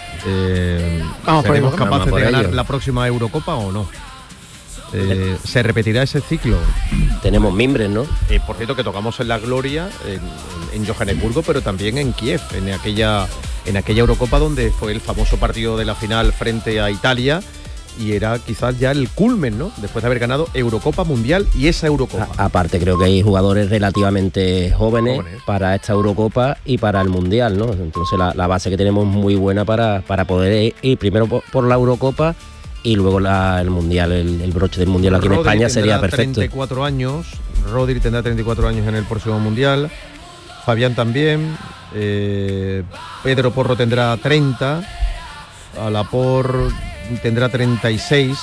eh Vamos por ¿Seremos ello, capaces vamos de por ganar ello. la próxima Eurocopa o no? Eh, ¿Se repetirá ese ciclo? Tenemos mimbres, ¿no? Eh, por cierto, que tocamos en la gloria en, en Johannesburgo, pero también en Kiev, en aquella, en aquella Eurocopa donde fue el famoso partido de la final frente a Italia, y era quizás ya el culmen, ¿no? Después de haber ganado Eurocopa, Mundial y esa Eurocopa. A, aparte, creo que hay jugadores relativamente jóvenes, Jóvenes. para esta Eurocopa y para el Mundial, ¿no? Entonces la, la base que tenemos es muy buena para, para poder ir primero por, por la Eurocopa y luego la, el Mundial, el, el broche del Mundial aquí en Rodri España sería tendrá perfecto. treinta y cuatro años, Rodri tendrá treinta y cuatro años en el próximo Mundial, Fabián también, eh, Pedro Porro tendrá treinta, Alapor tendrá treinta y seis,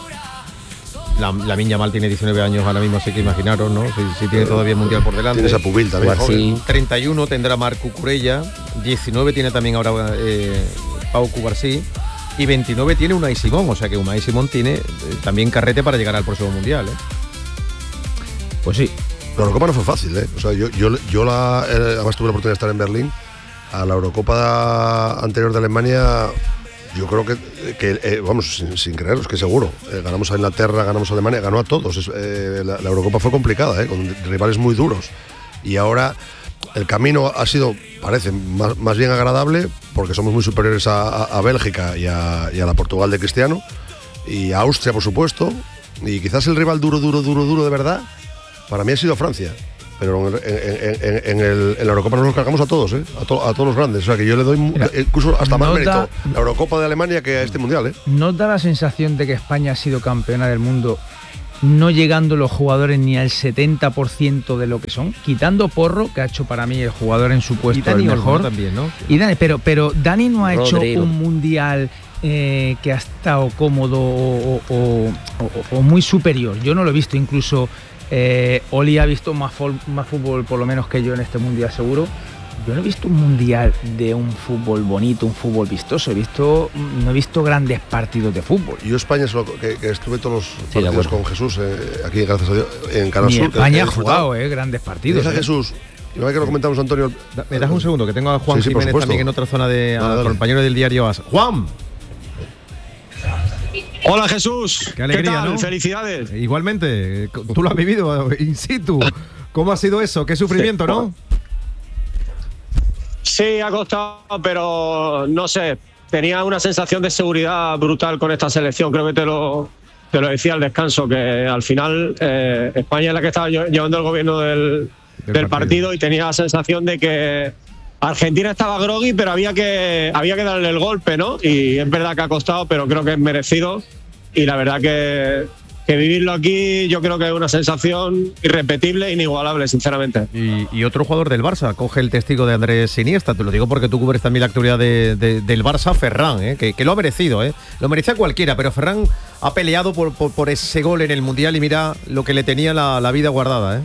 la, Lamine Yamal tiene diecinueve años ahora mismo, así que imaginaros, ¿no? Si, si tiene todavía el Mundial por delante. Tienes a Pubil también, joven. treinta y uno tendrá Marc Cucurella, diecinueve tiene también ahora eh, Pau Cubarsí, y veintinueve tiene Unai Simón, o sea que Unai Simón tiene eh, también carrete para llegar al próximo Mundial, ¿eh? Pues sí. La Eurocopa no fue fácil, ¿eh? O sea, yo, yo, yo la, eh, además tuve la oportunidad de estar en Berlín. A la Eurocopa anterior de Alemania, yo creo que, que eh, vamos, sin, sin creeros, que seguro. Eh, ganamos a Inglaterra, ganamos a Alemania, ganó a todos. Es, eh, la, la Eurocopa fue complicada, ¿eh? Con rivales muy duros. Y ahora el camino ha sido, parece, más, más bien agradable, porque somos muy superiores a, a, a Bélgica y a, y a la Portugal de Cristiano, y a Austria, por supuesto. Y quizás el rival duro, duro, duro, duro de verdad, para mí ha sido Francia. Pero en, en, en, en, el, en la Eurocopa nos los cargamos a todos, ¿eh? A, to, a todos los grandes. O sea que yo le doy Mira, incluso hasta más mérito a la Eurocopa de Alemania que a este Mundial, ¿eh? ¿No da la sensación de que España ha sido campeona del mundo no llegando los jugadores ni al setenta por ciento de lo que son? Quitando Porro, que ha hecho para mí el jugador en su puesto el mejor. También, ¿no? Y Dani, pero, pero Dani no ha Rodrigo. hecho un Mundial eh, que ha estado cómodo o, o, o, o, o muy superior. Yo no lo he visto, incluso... Eh, Oli ha visto más, fol, más fútbol por lo menos que yo en este mundial seguro. Yo no he visto un mundial de un fútbol bonito, un fútbol vistoso. He visto, no he visto grandes partidos de fútbol. Yo España, solo, que, que estuve todos los sí, partidos con Jesús eh, aquí, gracias a Dios, en Canal Sur. España ha jugado eh, grandes partidos. Dice eh. Jesús, y no hay que lo comentamos, Antonio. Me das un segundo, que tengo a Juan sí, sí, Jiménez también en otra zona de dale, dale. compañero del diario As. ¡Juan! Hola Jesús, qué alegría, ¿qué tal? ¿no? Felicidades. Igualmente, tú lo has vivido in situ. ¿Cómo ha sido eso? Qué sufrimiento, sí, ¿no? Sí, ha costado, pero no sé, tenía una sensación de seguridad brutal con esta selección. Creo que te lo, te lo decía al descanso, que al final eh, España es la que estaba llevando el gobierno del, del, del partido. partido y tenía la sensación de que Argentina estaba groggy, pero había que, había que darle el golpe, ¿no? Y es verdad que ha costado, pero creo que es merecido. Y la verdad que, que vivirlo aquí yo creo que es una sensación irrepetible, inigualable, sinceramente. Y, y otro jugador del Barça coge el testigo de Andrés Iniesta. Te lo digo porque tú cubres también la actualidad de, de, del Barça, Ferran, ¿eh? que, que lo ha merecido. ¿eh? Lo merecía cualquiera, pero Ferran ha peleado por, por, por ese gol en el Mundial y mira lo que le tenía la, la vida guardada, ¿eh?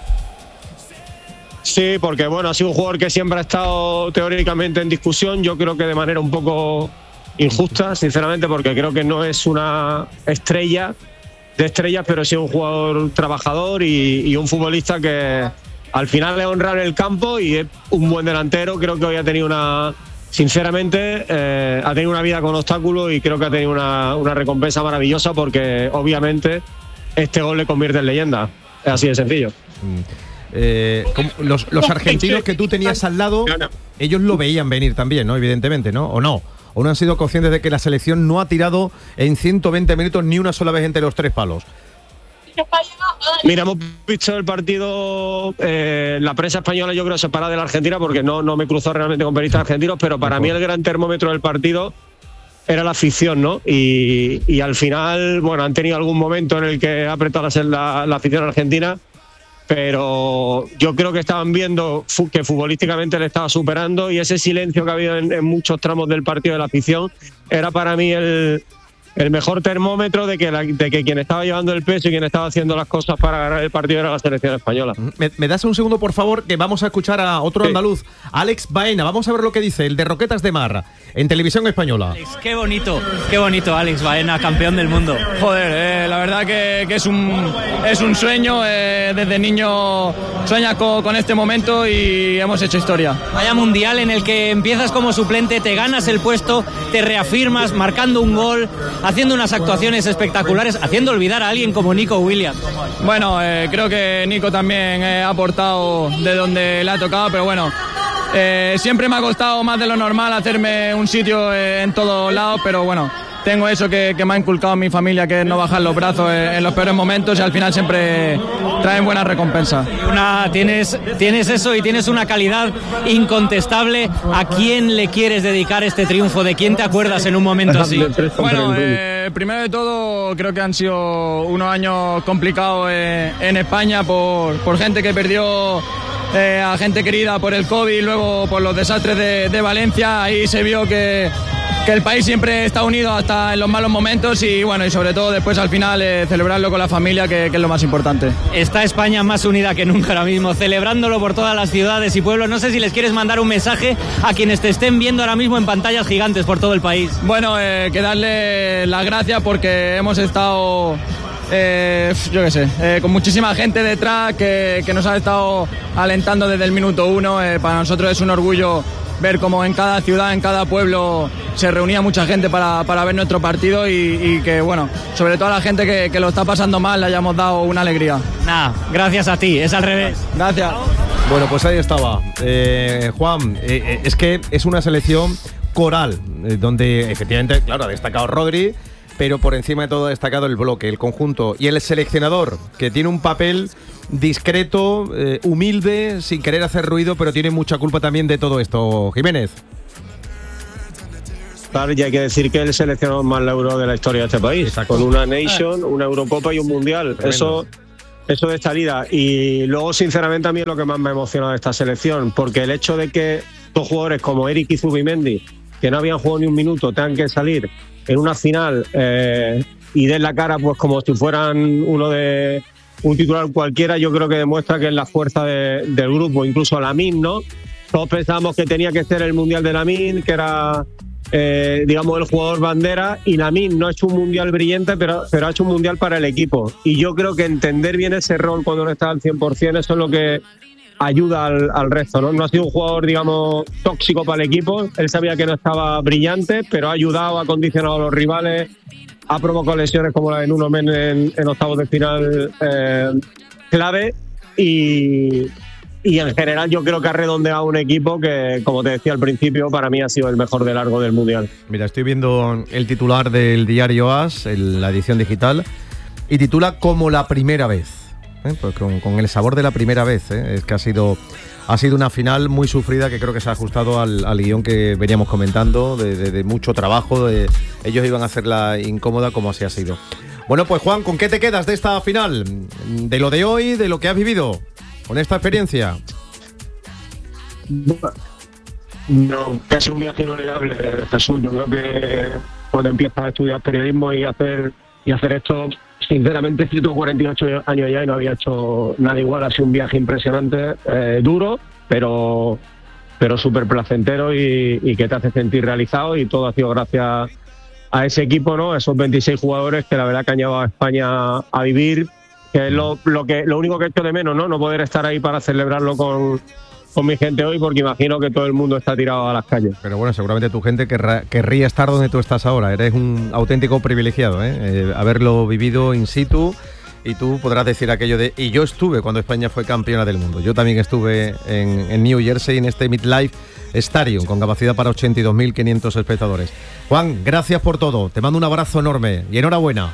Sí, porque bueno, ha sido un jugador que siempre ha estado teóricamente en discusión, yo creo que de manera un poco injusta, sinceramente, porque creo que no es una estrella de estrellas, pero sí un jugador trabajador y, y un futbolista que al final le honra en el campo y es un buen delantero. Creo que hoy ha tenido una, sinceramente, eh, ha tenido una vida con obstáculos y creo que ha tenido una, una recompensa maravillosa porque obviamente este gol le convierte en leyenda, es así de sencillo. Mm. Eh, los, los argentinos que tú tenías al lado, ellos lo veían venir también, ¿no? Evidentemente, ¿no? ¿O no? ¿O no han sido conscientes de que la selección no ha tirado en ciento veinte minutos ni una sola vez entre los tres palos? Mira, hemos visto el partido, eh, la prensa española yo creo separada de la Argentina porque no, no me cruzó realmente con periodistas argentinos, pero para mí el gran termómetro del partido era la afición, ¿no? Y, y al final, bueno, han tenido algún momento en el que ha apretado la, la, la afición argentina, pero yo creo que estaban viendo que futbolísticamente le estaba superando y ese silencio que ha habido en, en muchos tramos del partido de la afición era para mí el, el mejor termómetro de que, la, de que quien estaba llevando el peso y quien estaba haciendo las cosas para ganar el partido era la selección española. ¿Me, me das un segundo, por favor, que vamos a escuchar a otro sí. andaluz, Alex Baena? Vamos a ver lo que dice, el de Roquetas de Mar, en televisión española. Alex, qué bonito, qué bonito, Alex Baena, campeón del mundo. Joder, eh, la verdad que, que es, un, es un sueño, eh, desde niño sueñas con, con este momento y hemos hecho historia. Vaya mundial en el que empiezas como suplente, te ganas el puesto, te reafirmas marcando un gol, haciendo unas actuaciones espectaculares, haciendo olvidar a alguien como Nico Williams. Bueno, eh, creo que Nico también eh, ha aportado de donde le ha tocado, pero bueno, eh, siempre me ha costado más de lo normal hacerme un sitio eh, en todos lados, pero bueno, tengo eso que, que me ha inculcado mi familia, que es no bajar los brazos en, en los peores momentos y al final siempre traen buenas recompensas. Una, tienes, tienes eso y tienes una calidad incontestable. ¿A quién le quieres dedicar este triunfo? ¿De quién te acuerdas en un momento así? Bueno, eh, primero de todo creo que han sido unos años complicados eh, en España por, por gente que perdió eh, a gente querida por el COVID, luego por los desastres de, de Valencia. Ahí se vio que que el país siempre está unido hasta en los malos momentos y bueno, y sobre todo después al final eh, celebrarlo con la familia, que, que es lo más importante. Está España más unida que nunca ahora mismo, celebrándolo por todas las ciudades y pueblos. No sé si les quieres mandar un mensaje a quienes te estén viendo ahora mismo en pantallas gigantes por todo el país. Bueno, eh, que darle las gracias porque hemos estado... Eh, yo qué sé, eh, con muchísima gente detrás que, que nos ha estado alentando desde el minuto uno. Eh, para nosotros es un orgullo ver cómo en cada ciudad, en cada pueblo se reunía mucha gente para, para ver nuestro partido y, y que, bueno, sobre todo a la gente que, que lo está pasando mal le hayamos dado una alegría. Nada, gracias a ti, es al revés. Gracias. Bueno, pues ahí estaba. Eh, Juan, eh, eh, es que es una selección coral, eh, donde efectivamente, claro, ha destacado Rodri, pero por encima de todo ha destacado el bloque, el conjunto y el seleccionador, que tiene un papel discreto, eh, humilde, sin querer hacer ruido, pero tiene mucha culpa también de todo esto. Jiménez. Y hay que decir que es el seleccionador más euro de la historia de este país. Exacto. Con una Nation, una Eurocopa y un Mundial. Eso, eso de salida. Y luego, sinceramente, a mí es lo que más me emociona de esta selección, porque el hecho de que dos jugadores como Eric y Zubimendi, que no habían jugado ni un minuto, tengan que salir en una final eh, y den la cara pues como si fueran uno de un titular cualquiera, yo creo que demuestra que es la fuerza de, del grupo. Incluso Lamine, ¿no? Todos pensábamos que tenía que ser el Mundial de Lamine, que era, eh, digamos, el jugador bandera, y Lamine no ha hecho un Mundial brillante, pero, pero ha hecho un Mundial para el equipo. Y yo creo que entender bien ese rol cuando no está al cien por ciento, eso es lo que ayuda al, al resto, ¿no? No ha sido un jugador, digamos, tóxico para el equipo. Él sabía que no estaba brillante, pero ha ayudado, ha condicionado a los rivales, ha provocado lesiones como la de Nuno Mendes en, en octavos de final eh, clave y, y en general yo creo que ha redondeado un equipo que, como te decía al principio, para mí ha sido el mejor de largo del Mundial. Mira, estoy viendo el titular del diario AS, en la edición digital, y titula Como la primera vez. ¿Eh? Pues con, con el sabor de la primera vez, ¿eh? Es que ha sido, ha sido una final muy sufrida, que creo que se ha ajustado al, al guión que veníamos comentando, de, de, de mucho trabajo, de, ellos iban a hacerla incómoda como así ha sido. Bueno, pues Juan, ¿con qué te quedas de esta final? De lo de hoy, de lo que has vivido con esta experiencia. No, que es un viaje inolvidable, Jesús. Yo creo que cuando empiezas a estudiar periodismo y hacer, y hacer esto, sinceramente, yo tengo cuarenta y ocho años ya y no había hecho nada igual. Ha sido un viaje impresionante, eh, duro, pero, pero súper placentero y, y que te hace sentir realizado, y todo ha sido gracias a ese equipo, ¿no? Esos veintiséis jugadores que la verdad que han llevado a España a vivir, que es lo, lo, que, lo único que he hecho de menos, ¿no? No poder estar ahí para celebrarlo con, con mi gente hoy, porque imagino que todo el mundo está tirado a las calles. Pero bueno, seguramente tu gente querrá, querría estar donde tú estás ahora. Eres un auténtico privilegiado, ¿eh? Eh, haberlo vivido in situ, y tú podrás decir aquello de... Y yo estuve cuando España fue campeona del mundo. Yo también estuve en, en New Jersey, en este MetLife Stadium, con capacidad para ochenta y dos mil quinientos espectadores. Juan, gracias por todo. Te mando un abrazo enorme y enhorabuena.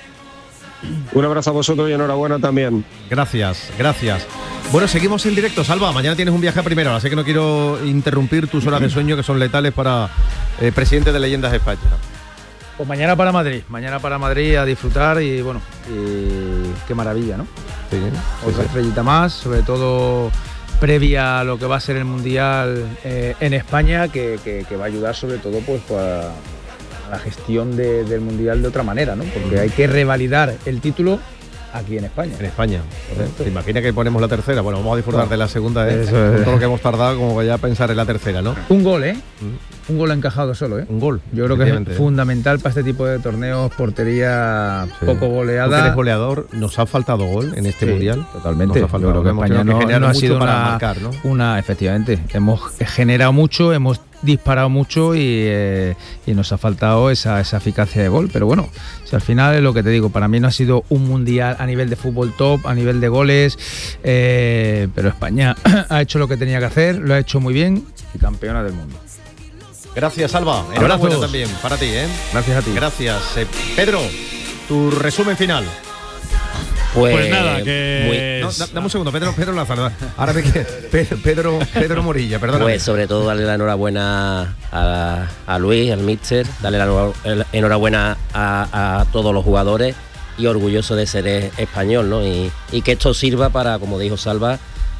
Un abrazo a vosotros y enhorabuena también. Gracias, gracias. Bueno, seguimos en directo, Salva. Mañana tienes un viaje a primera hora, así que no quiero interrumpir tus horas de sueño, que son letales para eh, presidente de Leyendas de España. Pues mañana para Madrid, mañana para Madrid a disfrutar y bueno, y qué maravilla, ¿no? Sí, Otra sí, estrellita sí. más, sobre todo previa a lo que va a ser el Mundial eh, en España, que, que, que va a ayudar sobre todo pues para la gestión de, del Mundial de otra manera, ¿no? Porque hay que revalidar el título aquí en España. En España. ¿Te imaginas que ponemos la tercera? Bueno, vamos a disfrutar no. de la segunda, ¿eh? Eso es. Con todo lo que hemos tardado, como ya pensar en la tercera, ¿no? Un gol, ¿eh? Mm. Un gol encajado solo, ¿eh? Un gol. Yo creo que es fundamental para este tipo de torneos, portería sí. poco goleada. Tú que eres goleador, ¿nos ha faltado gol en este sí, Mundial? Totalmente. Nos ha faltado. Yo creo que España no, no ha sido una, para marcar, ¿no? Una, efectivamente. Hemos generado mucho, hemos disparado mucho y, eh, y nos ha faltado esa, esa eficacia de gol, pero bueno, si al final es lo que te digo, para mí no ha sido un mundial a nivel de fútbol top, a nivel de goles, eh, pero España ha hecho lo que tenía que hacer, lo ha hecho muy bien y campeona del mundo. Gracias, Alba. Enhorabuena también para ti, ¿eh? Gracias a ti. Gracias. Eh, Pedro, tu resumen final. Pues, pues nada, que... Muy... No, da, dame un segundo, Pedro, Pedro Lázaro. Ahora me queda Pedro, Pedro, Pedro Morilla, perdón. Pues sobre todo darle la enhorabuena a, a Luis, al míster, darle la enhorabuena a, a todos los jugadores y orgulloso de ser español, ¿no? Y, y que esto sirva para, como dijo Salva,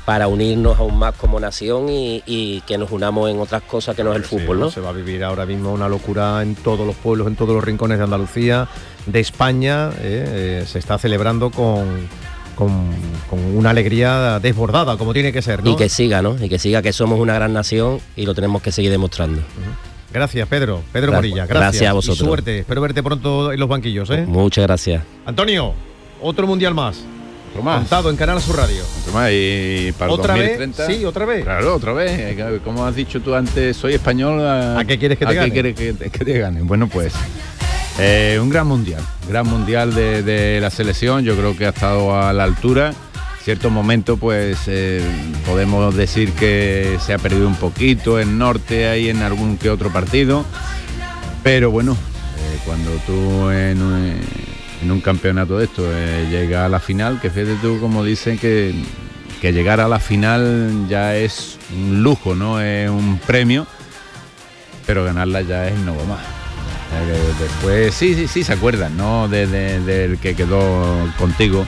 para unirnos aún más como nación y, y que nos unamos en otras cosas que no es el Sí, fútbol, ¿no? Se va a vivir ahora mismo una locura en todos los pueblos, en todos los rincones de Andalucía, de España. eh, eh, se está celebrando con, con, con una alegría desbordada, como tiene que ser, ¿no? Y que siga, ¿no? Y que siga que somos una gran nación y lo tenemos que seguir demostrando. Uh-huh. Gracias, Pedro. Pedro Gracias. Morilla, gracias. Gracias a vosotros. Y suerte. Espero verte pronto en los banquillos, ¿eh? Muchas gracias. Antonio, otro mundial más. Otro más. Contado en Canal Sur Radio. Otro más y para el ¿Otra dos mil vez? treinta. Sí, otra vez. Claro, otra vez. Como has dicho tú antes, soy español. ¿A, ¿A qué quieres que te ¿a gane? qué quieres que te, que te gane? Bueno, pues eh, un gran mundial. Gran mundial de, de la selección. Yo creo que ha estado a la altura. Cierto momento, pues eh, podemos decir que se ha perdido un poquito en norte, ahí en algún que otro partido. Pero bueno, eh, cuando tú en un, en un campeonato de esto eh, llegas a la final, que fíjate tú como dicen que, que llegar a la final ya es un lujo, ¿no? Es un premio, pero ganarla ya es no más. Eh, después sí, sí, sí se acuerdan, ¿no? De, de, del que quedó contigo.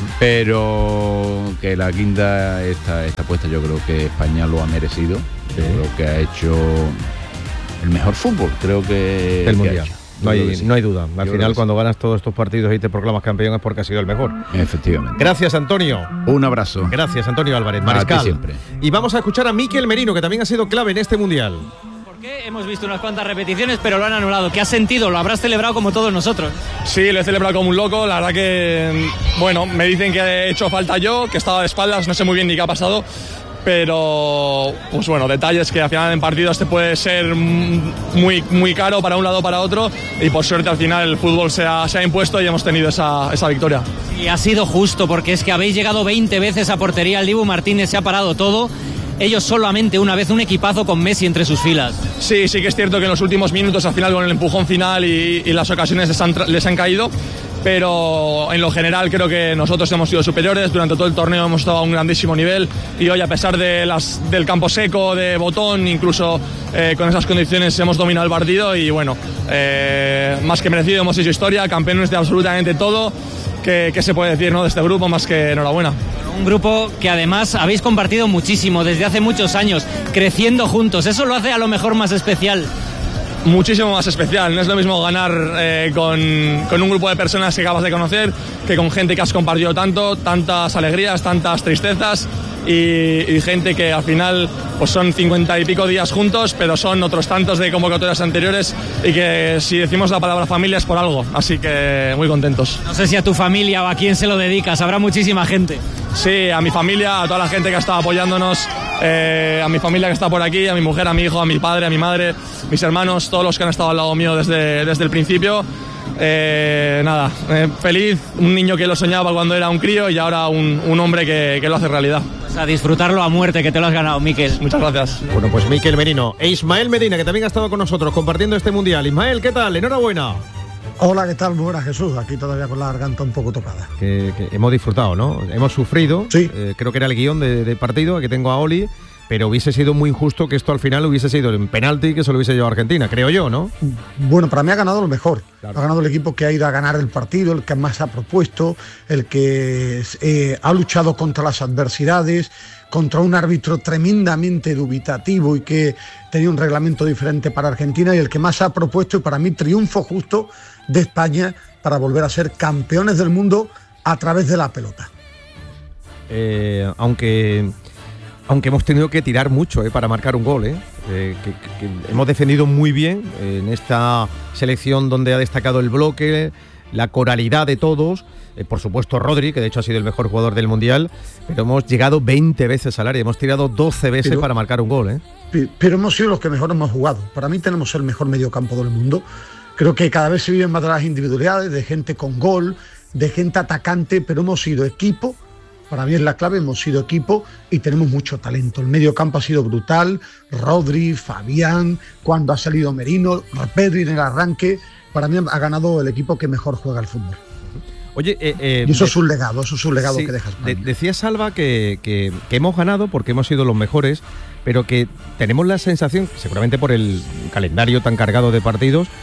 Pero que la guinda está, está puesta, yo creo que España lo ha merecido. Yo creo que ha hecho el mejor fútbol, creo que Del que mundial. ha hecho. No Yo creo hay, que sí. no hay duda. Al Yo creo final, que cuando ganas todos estos partidos y te proclamas campeón es porque has sido el mejor. sí. Efectivamente. Gracias, Antonio. Un abrazo. Gracias, Antonio Álvarez, A mariscal. ti siempre. Y vamos a escuchar a Mikel Merino, que también ha sido clave en este mundial. Hemos visto unas cuantas repeticiones, pero lo han anulado. ¿Qué has sentido? ¿Lo habrás celebrado como todos nosotros? Sí, lo he celebrado como un loco. La verdad que, bueno, me dicen que he hecho falta yo, que estaba de espaldas, no sé muy bien ni qué ha pasado. Pero, pues bueno, detalles que al final en partidos te puede ser muy, muy caro para un lado o para otro. Y por suerte al final el fútbol se ha, se ha impuesto y hemos tenido esa, esa victoria. Y ha sido justo, porque es que habéis llegado veinte veces a portería. El Dibu Martínez se ha parado todo. Ellos solamente una vez, un equipazo con Messi entre sus filas. Sí, sí que es cierto que en los últimos minutos, al final con el empujón final y, y las ocasiones les han, les han caído, pero en lo general creo que nosotros hemos sido superiores. Durante todo el torneo hemos estado a un grandísimo nivel y hoy, a pesar de las, del campo seco, de botón, incluso eh, con esas condiciones hemos dominado el partido y bueno, eh, más que merecido, hemos hecho historia, campeones de absolutamente todo. ¿Qué, qué se puede decir, ¿no?, de este grupo? Más que enhorabuena. Un grupo que además habéis compartido muchísimo desde hace muchos años, creciendo juntos. Eso lo hace a lo mejor más especial. Muchísimo más especial. No es lo mismo ganar eh, con, con un grupo de personas que acabas de conocer que con gente que has compartido tanto, tantas alegrías, tantas tristezas y, y gente que al final pues son cincuenta y pico días juntos, pero son otros tantos de convocatorias anteriores y que si decimos la palabra familia es por algo. Así que muy contentos. No sé si a tu familia o a quién se lo dedicas, habrá muchísima gente. Sí, a mi familia, a toda la gente que ha estado apoyándonos, eh, a mi familia que está por aquí, a mi mujer, a mi hijo, a mi padre, a mi madre, mis hermanos, todos los que han estado al lado mío desde, desde el principio. Eh, nada, eh, feliz, un niño que lo soñaba cuando era un crío y ahora un, un hombre que, que lo hace realidad. Pues a disfrutarlo a muerte, que te lo has ganado, Mikel. Muchas gracias. Bueno, pues Mikel Merino e Ismael Medina, que también ha estado con nosotros compartiendo este mundial. Ismael, ¿qué tal? Enhorabuena. Hola, ¿qué tal? Muy buenas, Jesús. Aquí todavía con la garganta un poco tocada. Que, que hemos disfrutado, ¿no? Hemos sufrido. Sí. Eh, creo que era el guión de, de partido que tengo a Oli, pero hubiese sido muy injusto que esto al final hubiese sido en penalti que se lo hubiese llevado a Argentina, creo yo, ¿no? Bueno, para mí ha ganado lo mejor. Claro. Ha ganado el equipo que ha ido a ganar el partido, el que más ha propuesto, el que eh, ha luchado contra las adversidades, contra un árbitro tremendamente dubitativo y que tenía un reglamento diferente para Argentina, y el que más ha propuesto, y para mí triunfo justo de España para volver a ser campeones del mundo a través de la pelota. Eh, aunque... Aunque hemos tenido que tirar mucho eh, para marcar un gol, eh, eh, que, que, que hemos defendido muy bien eh, en esta selección donde ha destacado el bloque, la coralidad de todos, eh, por supuesto Rodri, que de hecho ha sido el mejor jugador del Mundial, pero hemos llegado veinte veces al área, hemos tirado doce veces pero, para marcar un gol. Eh. Pero hemos sido los que mejor hemos jugado. Para mí tenemos el mejor mediocampo del mundo. Creo que cada vez se viven más de las individualidades, de gente con gol, de gente atacante, pero hemos sido equipo. Para mí es la clave, hemos sido equipo y tenemos mucho talento. El medio campo ha sido brutal, Rodri, Fabián, cuando ha salido Merino, Pedri en el arranque. Para mí ha ganado el equipo que mejor juega al fútbol. Oye, eh, eh, y eso es un legado, eso es un legado sí, que dejas. De, decía Salva que, que, que hemos ganado porque hemos sido los mejores, pero que tenemos la sensación, seguramente por el calendario tan cargado de partidos,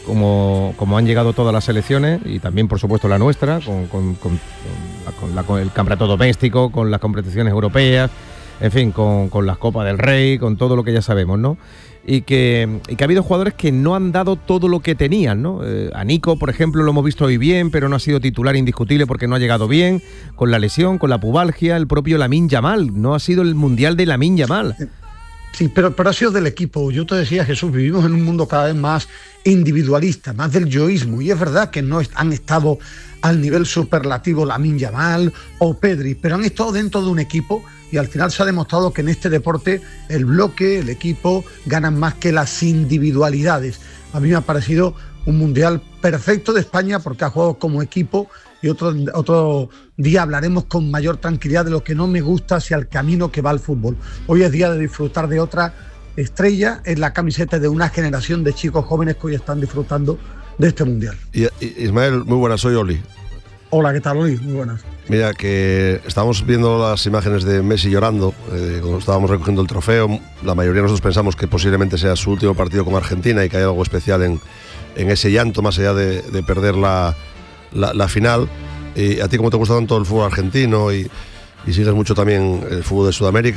como, como han llegado todas las selecciones y también por supuesto la nuestra, con, con, con, con, la, con el campeonato doméstico, con las competiciones europeas, en fin, con, con las Copas del Rey, con todo lo que ya sabemos, ¿no? Y que, y que ha habido jugadores que no han dado todo lo que tenían, ¿no? Eh, a Nico, por ejemplo, lo hemos visto hoy bien, pero no ha sido titular indiscutible porque no ha llegado bien, con la lesión, con la pubalgia, el propio Lamine Yamal, no ha sido el mundial de Lamine Yamal. Sí, pero, pero ha sido del equipo. Yo te decía, Jesús, vivimos en un mundo cada vez más individualista, más del yoísmo, y es verdad que no han estado al nivel superlativo Lamine Yamal o Pedri, pero han estado dentro de un equipo y al final se ha demostrado que en este deporte el bloque, el equipo, ganan más que las individualidades. A mí me ha parecido un mundial perfecto de España porque ha jugado como equipo y otro, otro día hablaremos con mayor tranquilidad de lo que no me gusta hacia el camino que va el fútbol. Hoy es día de disfrutar de otra estrella en la camiseta de una generación de chicos jóvenes que hoy están disfrutando de este mundial. Y, y, Ismael, muy buenas, soy Oli. Hola, ¿qué tal, Oli? Muy buenas. Mira, que estábamos viendo las imágenes de Messi llorando eh, cuando estábamos recogiendo el trofeo. La mayoría de nosotros pensamos que posiblemente sea su último partido con Argentina y que hay algo especial en, en ese llanto, más allá de, de perder la, la, la final. Y a ti, como te gusta tanto el fútbol argentino y, y sigues mucho también el fútbol de Sudamérica,